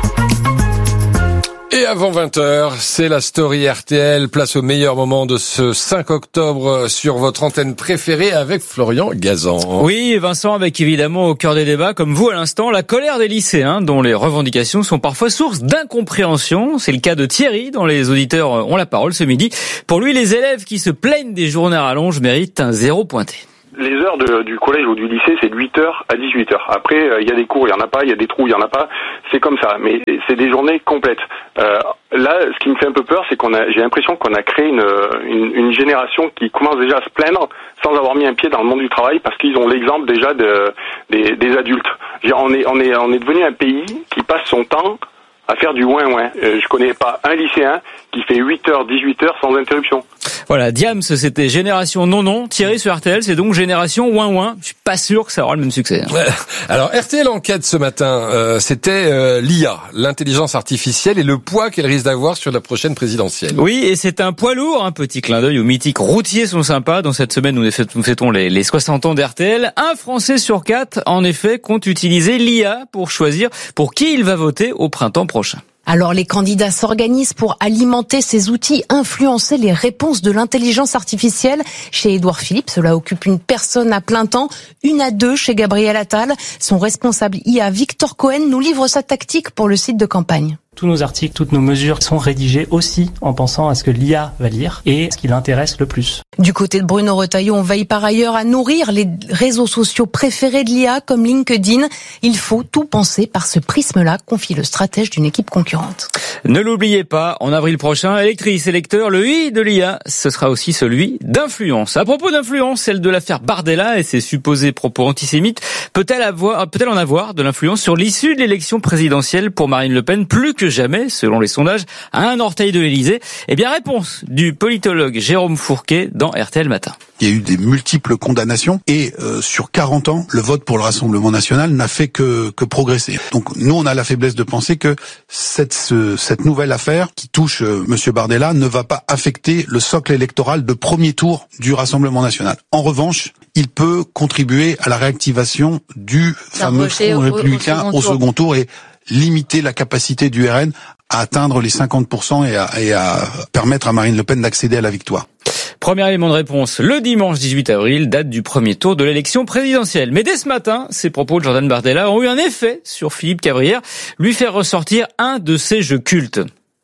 Et avant vingt heures, c'est la story R T L, place au meilleur moment de ce cinq octobre sur votre antenne préférée avec Florian Gazan. Oui, Vincent, avec évidemment au cœur des débats, comme vous à l'instant, la colère des lycéens dont les revendications sont parfois source d'incompréhension. C'est le cas de Thierry, dont les auditeurs ont la parole ce midi. Pour lui, les élèves qui se plaignent des journées à rallonge méritent un zéro pointé. Les heures de, du collège ou du lycée, c'est de huit heures à dix-huit heures. Après, il euh, y a des cours, il y en a pas, il y a des trous, il y en a pas. C'est comme ça, mais c'est des journées complètes. Euh, là, ce qui me fait un peu peur, c'est qu'on a, j'ai l'impression qu'on a créé une, une, une génération qui commence déjà à se plaindre sans avoir mis un pied dans le monde du travail parce qu'ils ont l'exemple déjà de, des, des adultes. On est, on est, on est devenu un pays qui passe son temps à faire du ouin-ouin. Euh, je connais pas un lycéen qui fait huit heures, dix-huit heures sans interruption. Voilà, Diams, c'était Génération Non-Non. Thierry sur R T L, c'est donc Génération Ouin-Ouin. Je suis pas sûr que ça aura le même succès. Hein. Alors, R T L enquête ce matin, euh, c'était euh, l'I A, l'intelligence artificielle et le poids qu'elle risque d'avoir sur la prochaine présidentielle. Oui, et c'est un poids lourd, un petit clin d'œil aux mythiques routiers sont sympas. Dans cette semaine, nous fêtons les, les soixante ans d'R T L. Un Français sur quatre, en effet, compte utiliser l'I A pour choisir pour qui il va voter au printemps prochain. Alors les candidats s'organisent pour alimenter ces outils, influencer les réponses de l'intelligence artificielle. Chez Édouard Philippe, cela occupe une personne à plein temps, une à deux chez Gabriel Attal. Son responsable I A, Victor Cohen, nous livre sa tactique pour le site de campagne. Tous nos articles, toutes nos mesures sont rédigées aussi en pensant à ce que l'I A va lire et ce qui l'intéresse le plus. Du côté de Bruno Retailleau, on veille par ailleurs à nourrir les réseaux sociaux préférés de l'I A comme LinkedIn. Il faut tout penser par ce prisme-là, confie le stratège d'une équipe concurrente. Ne l'oubliez pas, en avril prochain, électrice et lecteur, le I de l'I A, ce sera aussi celui d'influence. À propos d'influence, celle de l'affaire Bardella et ses supposés propos antisémites, peut-elle avoir, peut-elle en avoir de l'influence sur l'issue de l'élection présidentielle pour Marine Le Pen, plus que jamais, selon les sondages, à un orteil de l'Élysée? Eh bien, réponse du politologue Jérôme Fourquet dans R T L Matin. Il y a eu des multiples condamnations et euh, sur quarante ans, le vote pour le Rassemblement national n'a fait que, que progresser. Donc nous, on a la faiblesse de penser que cette, ce, cette nouvelle affaire qui touche euh, Monsieur Bardella ne va pas affecter le socle électoral de premier tour du Rassemblement national. En revanche, il peut contribuer à la réactivation du fameux Front républicain au, au, second, au second tour et limiter la capacité du R N à atteindre les cinquante pour cent et à, et à permettre à Marine Le Pen d'accéder à la victoire. Premier élément de réponse, le dimanche dix-huit avril, date du premier tour de l'élection présidentielle. Mais dès ce matin, ces propos de Jordan Bardella ont eu un effet sur Philippe Cabrières, lui faire ressortir un de ses jeux cultes.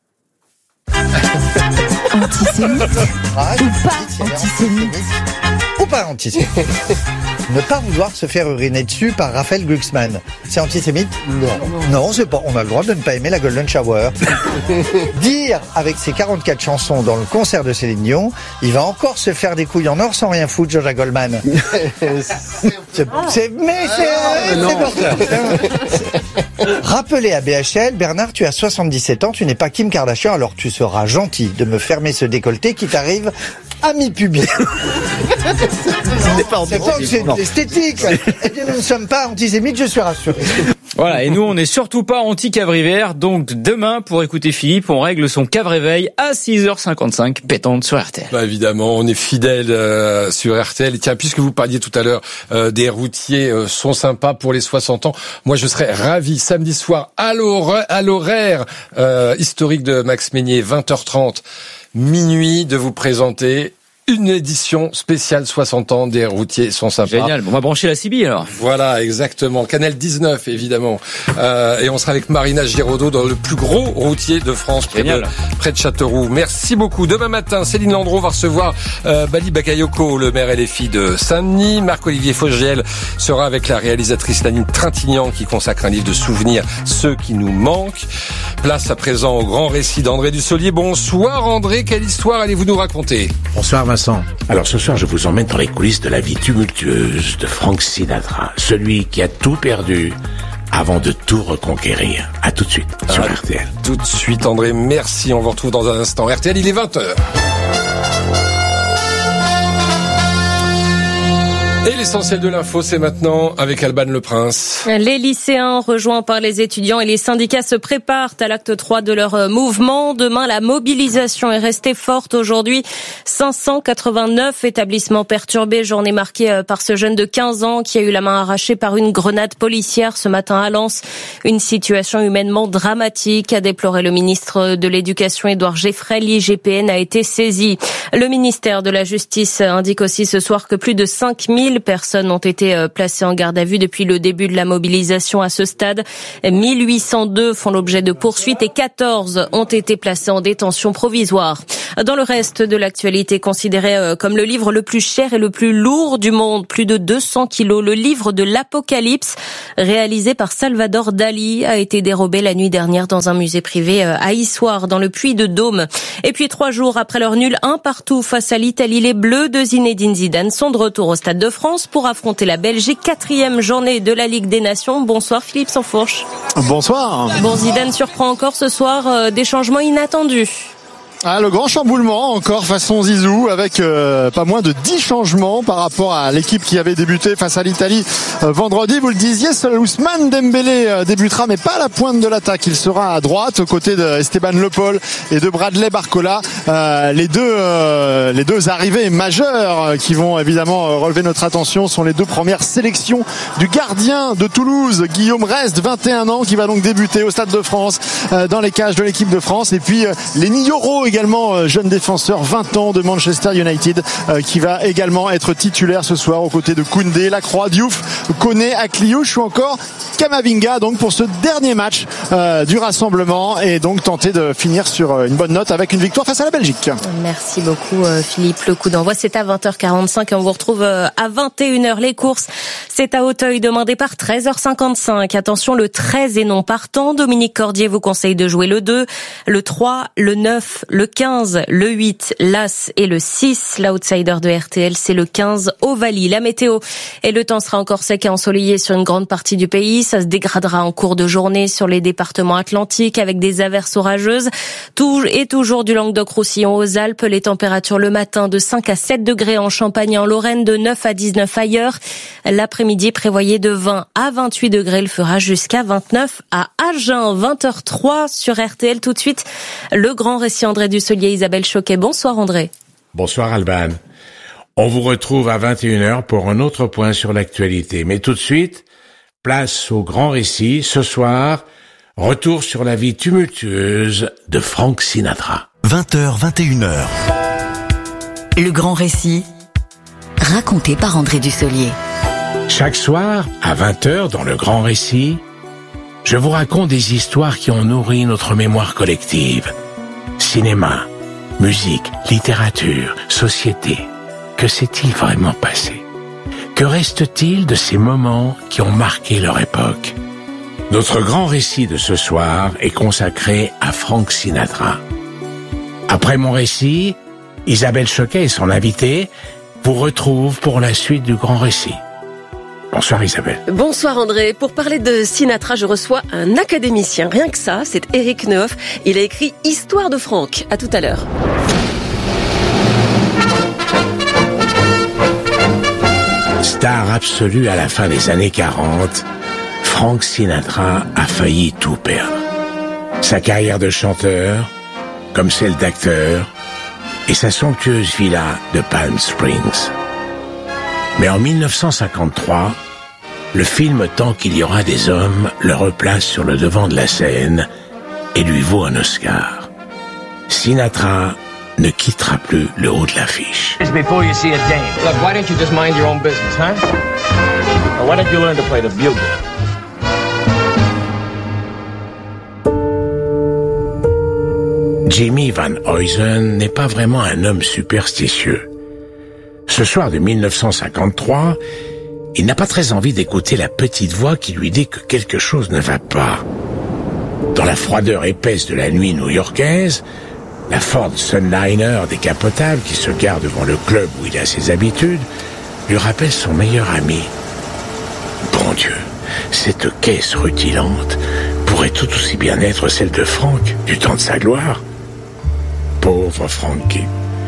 Antisémite ou pas antisémite ou pas antisémite. Ne pas vouloir se faire uriner dessus par Raphaël Glucksmann, c'est antisémite? Non. Non, c'est pas. On a le droit de ne pas aimer la Golden Shower. Dire avec ses quarante-quatre chansons dans le concert de Céline Dion, il va encore se faire des couilles en or sans rien foutre, Jean-Jacques Goldman. c'est, c'est, mais c'est, ah, c'est porteur. Rappelez à B H L, Bernard, tu as soixante-dix-sept ans, tu n'es pas Kim Kardashian, alors tu seras gentil de me fermer ce décolleté qui t'arrive à mi-pubis. C'est pas antisémite. C'est esthétique. Eh bien, nous ne sommes pas antisémites, je suis rassuré. Voilà, et nous, on n'est surtout pas anti-Cabrières, donc demain, pour écouter Philippe, on règle son cave-réveil à six heures cinquante-cinq, pétante sur R T L. Bah évidemment, on est fidèle euh, sur R T L. Et tiens, puisque vous parliez tout à l'heure euh, des routiers euh, sont sympas pour les soixante ans, moi je serais ravi samedi soir à l'horaire, à l'horaire euh, historique de Max Meignier, vingt heures trente, minuit, de vous présenter une édition spéciale soixante ans des routiers sont sympas. Génial, on va brancher la C B alors. Voilà, exactement. Canal dix-neuf, évidemment. Euh, et on sera avec Marina Giraudot dans le plus gros routier de France, près de, près de Châteauroux. Merci beaucoup. Demain matin, Céline Landreau va recevoir euh, Bali Bakayoko, le maire et les filles de Saint-Denis. Marc-Olivier Fogiel sera avec la réalisatrice Nanine Trintignant qui consacre un livre de souvenirs, ceux qui nous manquent. Place à présent au grand récit d'André Dussolier. Bonsoir André, quelle histoire allez-vous nous raconter? Bonsoir Vincent. Alors ce soir, je vous emmène dans les coulisses de la vie tumultueuse de Frank Sinatra, celui qui a tout perdu avant de tout reconquérir. À tout de suite sur ah, R T L. Tout de suite André, merci. On vous retrouve dans un instant. R T L, il est vingt heures. Et l'essentiel de l'info, c'est maintenant avec Alban Le Prince. Les lycéens, rejoints par les étudiants et les syndicats, se préparent à l'acte trois de leur mouvement. Demain, la mobilisation est restée forte. Aujourd'hui, cinq cent quatre-vingt-neuf établissements perturbés. Journée marquée par ce jeune de quinze ans qui a eu la main arrachée par une grenade policière ce matin à Lens. Une situation humainement dramatique, a déploré le ministre de l'Éducation, Édouard Geffray. L'I G P N a été saisi. Le ministère de la Justice indique aussi ce soir que plus de cinq mille personnes ont été placées en garde à vue depuis le début de la mobilisation à ce stade. mille huit cent deux font l'objet de poursuites et quatorze ont été placés en détention provisoire. Dans le reste de l'actualité, considéré comme le livre le plus cher et le plus lourd du monde, plus de deux cents kilos, le livre de l'Apocalypse, réalisé par Salvador Dali, a été dérobé la nuit dernière dans un musée privé à Issoire, dans le Puy-de-Dôme. Et puis trois jours après leur nul un partout face à l'Italie, les Bleus de Zinedine Zidane sont de retour au Stade de France pour affronter la Belgique, quatrième journée de la Ligue des Nations. Bonsoir Philippe Sansfourche. Bonsoir. Bon, Zidane surprend encore ce soir, euh, des changements inattendus. Ah, le grand chamboulement encore façon Zizou avec euh, pas moins de dix changements par rapport à l'équipe qui avait débuté face à l'Italie euh, vendredi. Vous le disiez, seul Ousmane Dembélé euh, débutera mais pas à la pointe de l'attaque. Il sera à droite aux côtés de Esteban Le Paul et de Bradley Barcola. Euh, les deux euh, les deux arrivées majeures euh, qui vont évidemment euh, relever notre attention sont les deux premières sélections du gardien de Toulouse, Guillaume Rest, vingt et un ans, qui va donc débuter au Stade de France euh, dans les cages de l'équipe de France. Et puis euh, les Nioro, également euh, jeune défenseur, vingt ans, de Manchester United, euh, qui va également être titulaire ce soir aux côtés de Koundé, Lacroix, Diouf, Koné, Akliouche ou encore Kamavinga, donc pour ce dernier match euh, du rassemblement, et donc tenter de finir sur une bonne note avec une victoire face à la Belgique. Merci beaucoup Philippe. Le coup d'envoi, c'est à vingt heures quarante-cinq et on vous retrouve à vingt et une heures. Les courses, c'est à Auteuil, demain départ treize heures cinquante-cinq. Attention, le treize est non partant. Dominique Cordier vous conseille de jouer le deux, le trois, le neuf, le quinze, le huit, l'As et le six. L'outsider de R T L, c'est le quinze, Ovalie. La météo et le temps sera encore sec et ensoleillé sur une grande partie du pays. Ça se dégradera en cours de journée sur les départements atlantiques avec des averses orageuses. Tout et toujours du Languedoc-Roussillon aux Alpes. Les températures le matin de cinq à sept degrés en Champagne et en Lorraine, de neuf à dix-neuf ailleurs. L'après-midi prévoyé de vingt à vingt-huit degrés. Il fera jusqu'à vingt-neuf à Agen. vingt heures trois sur R T L. Tout de suite, le grand récit André Dussolier, Isabelle Choquet. Bonsoir André. Bonsoir Alban. On vous retrouve à vingt et une heures pour un autre point sur l'actualité. Mais tout de suite, place au grand récit. Ce soir, retour sur la vie tumultueuse de Frank Sinatra. vingt heures, vingt et une heures. Le grand récit, raconté par André Dussolier. Chaque soir, à vingt heures, dans le grand récit, je vous raconte des histoires qui ont nourri notre mémoire collective. Cinéma, musique, littérature, société. Que s'est-il vraiment passé ? Que reste-t-il de ces moments qui ont marqué leur époque ? Notre grand récit de ce soir est consacré à Frank Sinatra. Après mon récit, Isabelle Choquet et son invité vous retrouvent pour la suite du grand récit. Bonsoir Isabelle. Bonsoir André. Pour parler de Sinatra, je reçois un académicien. Rien que ça, c'est Éric Neuf. Il a écrit Histoire de Frank. À tout à l'heure. Star absolu à la fin des années quarante, Frank Sinatra a failli tout perdre. Sa carrière de chanteur, comme celle d'acteur, et sa somptueuse villa de Palm Springs. Mais en mille neuf cent cinquante-trois, le film Tant qu'il y aura des hommes le replace sur le devant de la scène et lui vaut un Oscar. Sinatra ne quittera plus le haut de l'affiche. Before you see a dame. Look, why don't you just mind your own business, huh? Or why don't you learn to play the bugle? Jimmy Van Huysen n'est pas vraiment un homme superstitieux. Ce soir de mille neuf cent cinquante-trois, il n'a pas très envie d'écouter la petite voix qui lui dit que quelque chose ne va pas. Dans la froideur épaisse de la nuit new-yorkaise, la Ford Sunliner décapotable qui se gare devant le club où il a ses habitudes lui rappelle son meilleur ami. Bon Dieu, cette caisse rutilante pourrait tout aussi bien être celle de Frank du temps de sa gloire. Pauvre Frankie.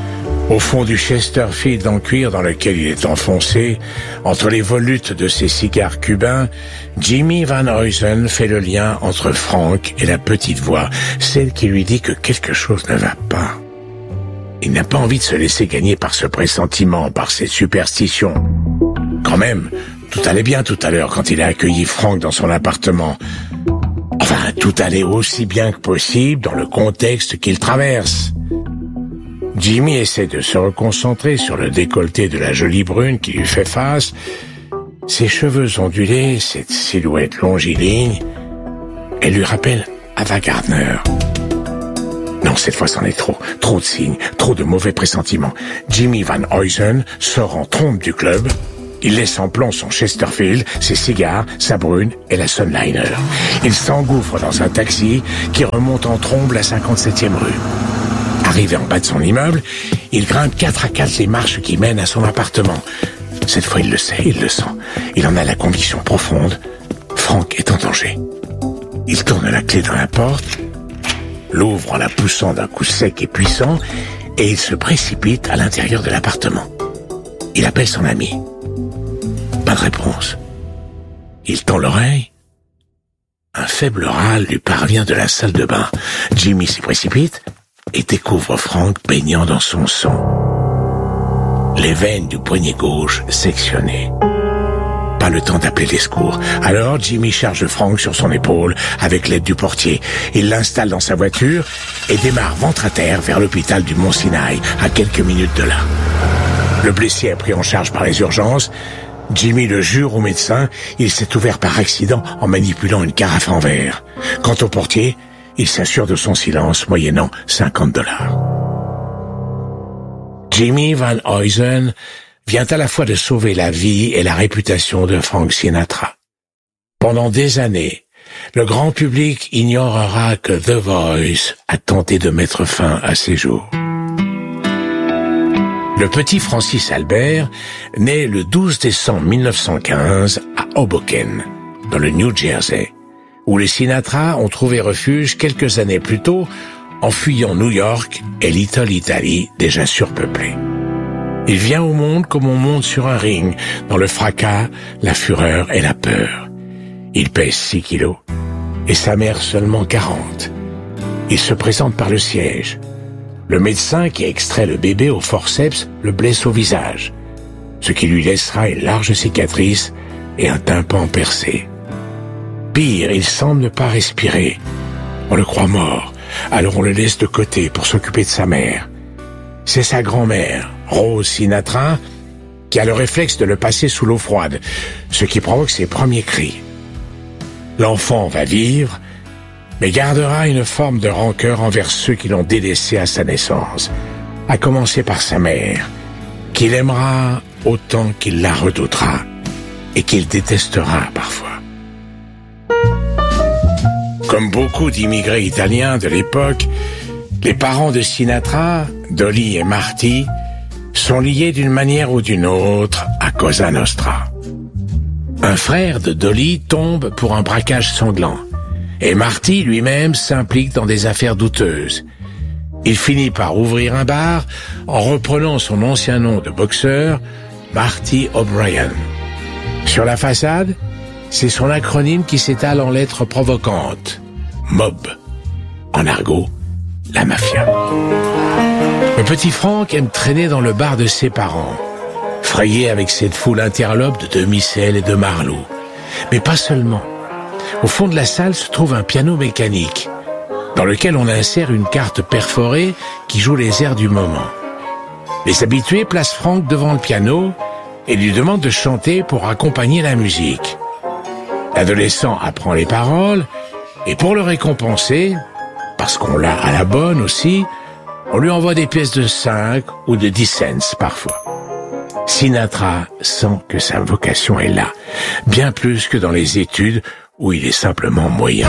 Au fond du Chesterfield en cuir dans lequel il est enfoncé, entre les volutes de ses cigares cubains, Jimmy Van Huysen fait le lien entre Frank et la petite voix, celle qui lui dit que quelque chose ne va pas. Il n'a pas envie de se laisser gagner par ce pressentiment, par cette superstition. Quand même, tout allait bien tout à l'heure quand il a accueilli Frank dans son appartement. Enfin, tout allait aussi bien que possible dans le contexte qu'il traverse. Jimmy essaie de se reconcentrer sur le décolleté de la jolie brune qui lui fait face. Ses cheveux ondulés, cette silhouette longiligne, elle lui rappelle Ava Gardner. Non, cette fois c'en est trop. Trop de signes, trop de mauvais pressentiments. Jimmy Van Huysen sort en trompe du club. Il laisse en plan son Chesterfield, ses cigares, sa brune et la Sunliner. Il s'engouffre dans un taxi qui remonte en trombe la cinquante-septième rue. Arrivé en bas de son immeuble, il grimpe quatre à quatre les marches qui mènent à son appartement. Cette fois, il le sait, il le sent. Il en a la conviction profonde. Frank est en danger. Il tourne la clé dans la porte, l'ouvre en la poussant d'un coup sec et puissant, et il se précipite à l'intérieur de l'appartement. Il appelle son ami. Pas de réponse. Il tend l'oreille. Un faible râle lui parvient de la salle de bain. Jimmy s'y précipite et découvre Frank baignant dans son sang. Les veines du poignet gauche sectionnées. Pas le temps d'appeler les secours. Alors Jimmy charge Frank sur son épaule avec l'aide du portier. Il l'installe dans sa voiture et démarre ventre à terre vers l'hôpital du Mont-Sinaï, à quelques minutes de là. Le blessé est pris en charge par les urgences. Jimmy le jure au médecin, il s'est ouvert par accident en manipulant une carafe en verre. Quant au portier, il s'assure de son silence moyennant cinquante dollars. Jimmy Van Huysen vient à la fois de sauver la vie et la réputation de Frank Sinatra. Pendant des années, le grand public ignorera que The Voice a tenté de mettre fin à ses jours. Le petit Francis Albert naît le douze décembre mille neuf cent quinze à Hoboken, dans le New Jersey, où les Sinatra ont trouvé refuge quelques années plus tôt en fuyant New York et Little Italy déjà surpeuplée. Il vient au monde comme on monte sur un ring, dans le fracas, la fureur et la peur. Il pèse six kilos, et sa mère seulement quarante. Il se présente par le siège. Le médecin qui extrait le bébé au forceps le blesse au visage, ce qui lui laissera une large cicatrice et un tympan percé. Pire, il semble ne pas respirer. On le croit mort, alors on le laisse de côté pour s'occuper de sa mère. C'est sa grand-mère, Rose Sinatra, qui a le réflexe de le passer sous l'eau froide, ce qui provoque ses premiers cris. L'enfant va vivre, mais gardera une forme de rancœur envers ceux qui l'ont délaissé à sa naissance, à commencer par sa mère, qu'il aimera autant qu'il la redoutera et qu'il détestera parfois. Comme beaucoup d'immigrés italiens de l'époque, les parents de Sinatra, Dolly et Marty, sont liés d'une manière ou d'une autre à Cosa Nostra. Un frère de Dolly tombe pour un braquage sanglant, et Marty lui-même s'implique dans des affaires douteuses. Il finit par ouvrir un bar en reprenant son ancien nom de boxeur, Marty O'Brien. Sur la façade, c'est son acronyme qui s'étale en lettres provocantes. Mob. En argot, la mafia. Le petit Frank aime traîner dans le bar de ses parents, frayer avec cette foule interlope de demi-sel et de marlot. Mais pas seulement. Au fond de la salle se trouve un piano mécanique, dans lequel on insère une carte perforée qui joue les airs du moment. Les habitués placent Frank devant le piano et lui demandent de chanter pour accompagner la musique. L'adolescent apprend les paroles, et pour le récompenser, parce qu'on l'a à la bonne aussi, on lui envoie des pièces de cinq ou de dix cents parfois. Sinatra sent que sa vocation est là, bien plus que dans les études où il est simplement moyen.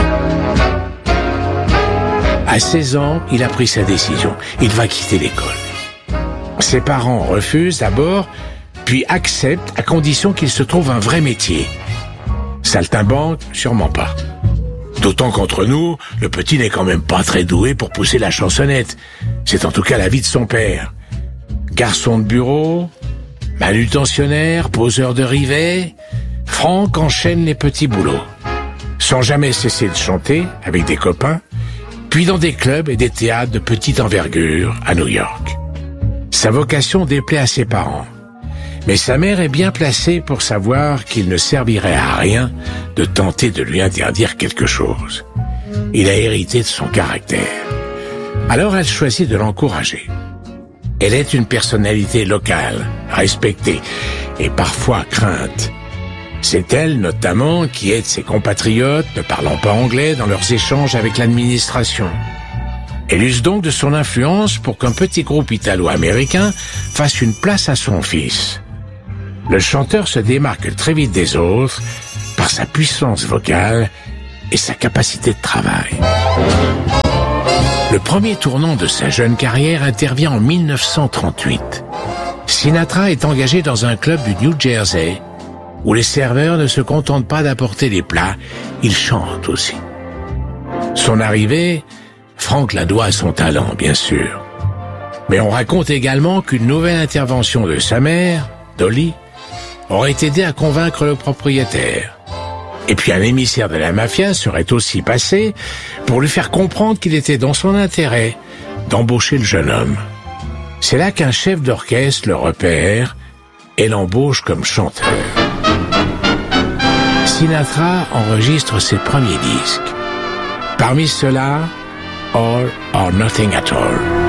À seize ans, il a pris sa décision. Il va quitter l'école. Ses parents refusent d'abord, puis acceptent à condition qu'il se trouve un vrai métier. Saltimbanque, sûrement pas. D'autant qu'entre nous, le petit n'est quand même pas très doué pour pousser la chansonnette. C'est en tout cas l'avis de son père. Garçon de bureau, manutentionnaire, poseur de rivets, Frank enchaîne les petits boulots, sans jamais cesser de chanter avec des copains, puis dans des clubs et des théâtres de petite envergure à New York. Sa vocation déplaît à ses parents, mais sa mère est bien placée pour savoir qu'il ne servirait à rien de tenter de lui interdire quelque chose. Il a hérité de son caractère. Alors elle choisit de l'encourager. Elle est une personnalité locale, respectée et parfois crainte. C'est elle, notamment, qui aide ses compatriotes ne parlant pas anglais dans leurs échanges avec l'administration. Elle use donc de son influence pour qu'un petit groupe italo-américain fasse une place à son fils. Le chanteur se démarque très vite des autres par sa puissance vocale et sa capacité de travail. Le premier tournant de sa jeune carrière intervient en mille neuf cent trente-huit. Sinatra est engagé dans un club du New Jersey où les serveurs ne se contentent pas d'apporter les plats, ils chantent aussi. Son arrivée, Frank la doit à son talent, bien sûr. Mais on raconte également qu'une nouvelle intervention de sa mère, Dolly, aurait aidé à convaincre le propriétaire. Et puis un émissaire de la mafia serait aussi passé pour lui faire comprendre qu'il était dans son intérêt d'embaucher le jeune homme. C'est là qu'un chef d'orchestre le repère et l'embauche comme chanteur. Sinatra enregistre ses premiers disques. Parmi ceux-là, All or Nothing at All.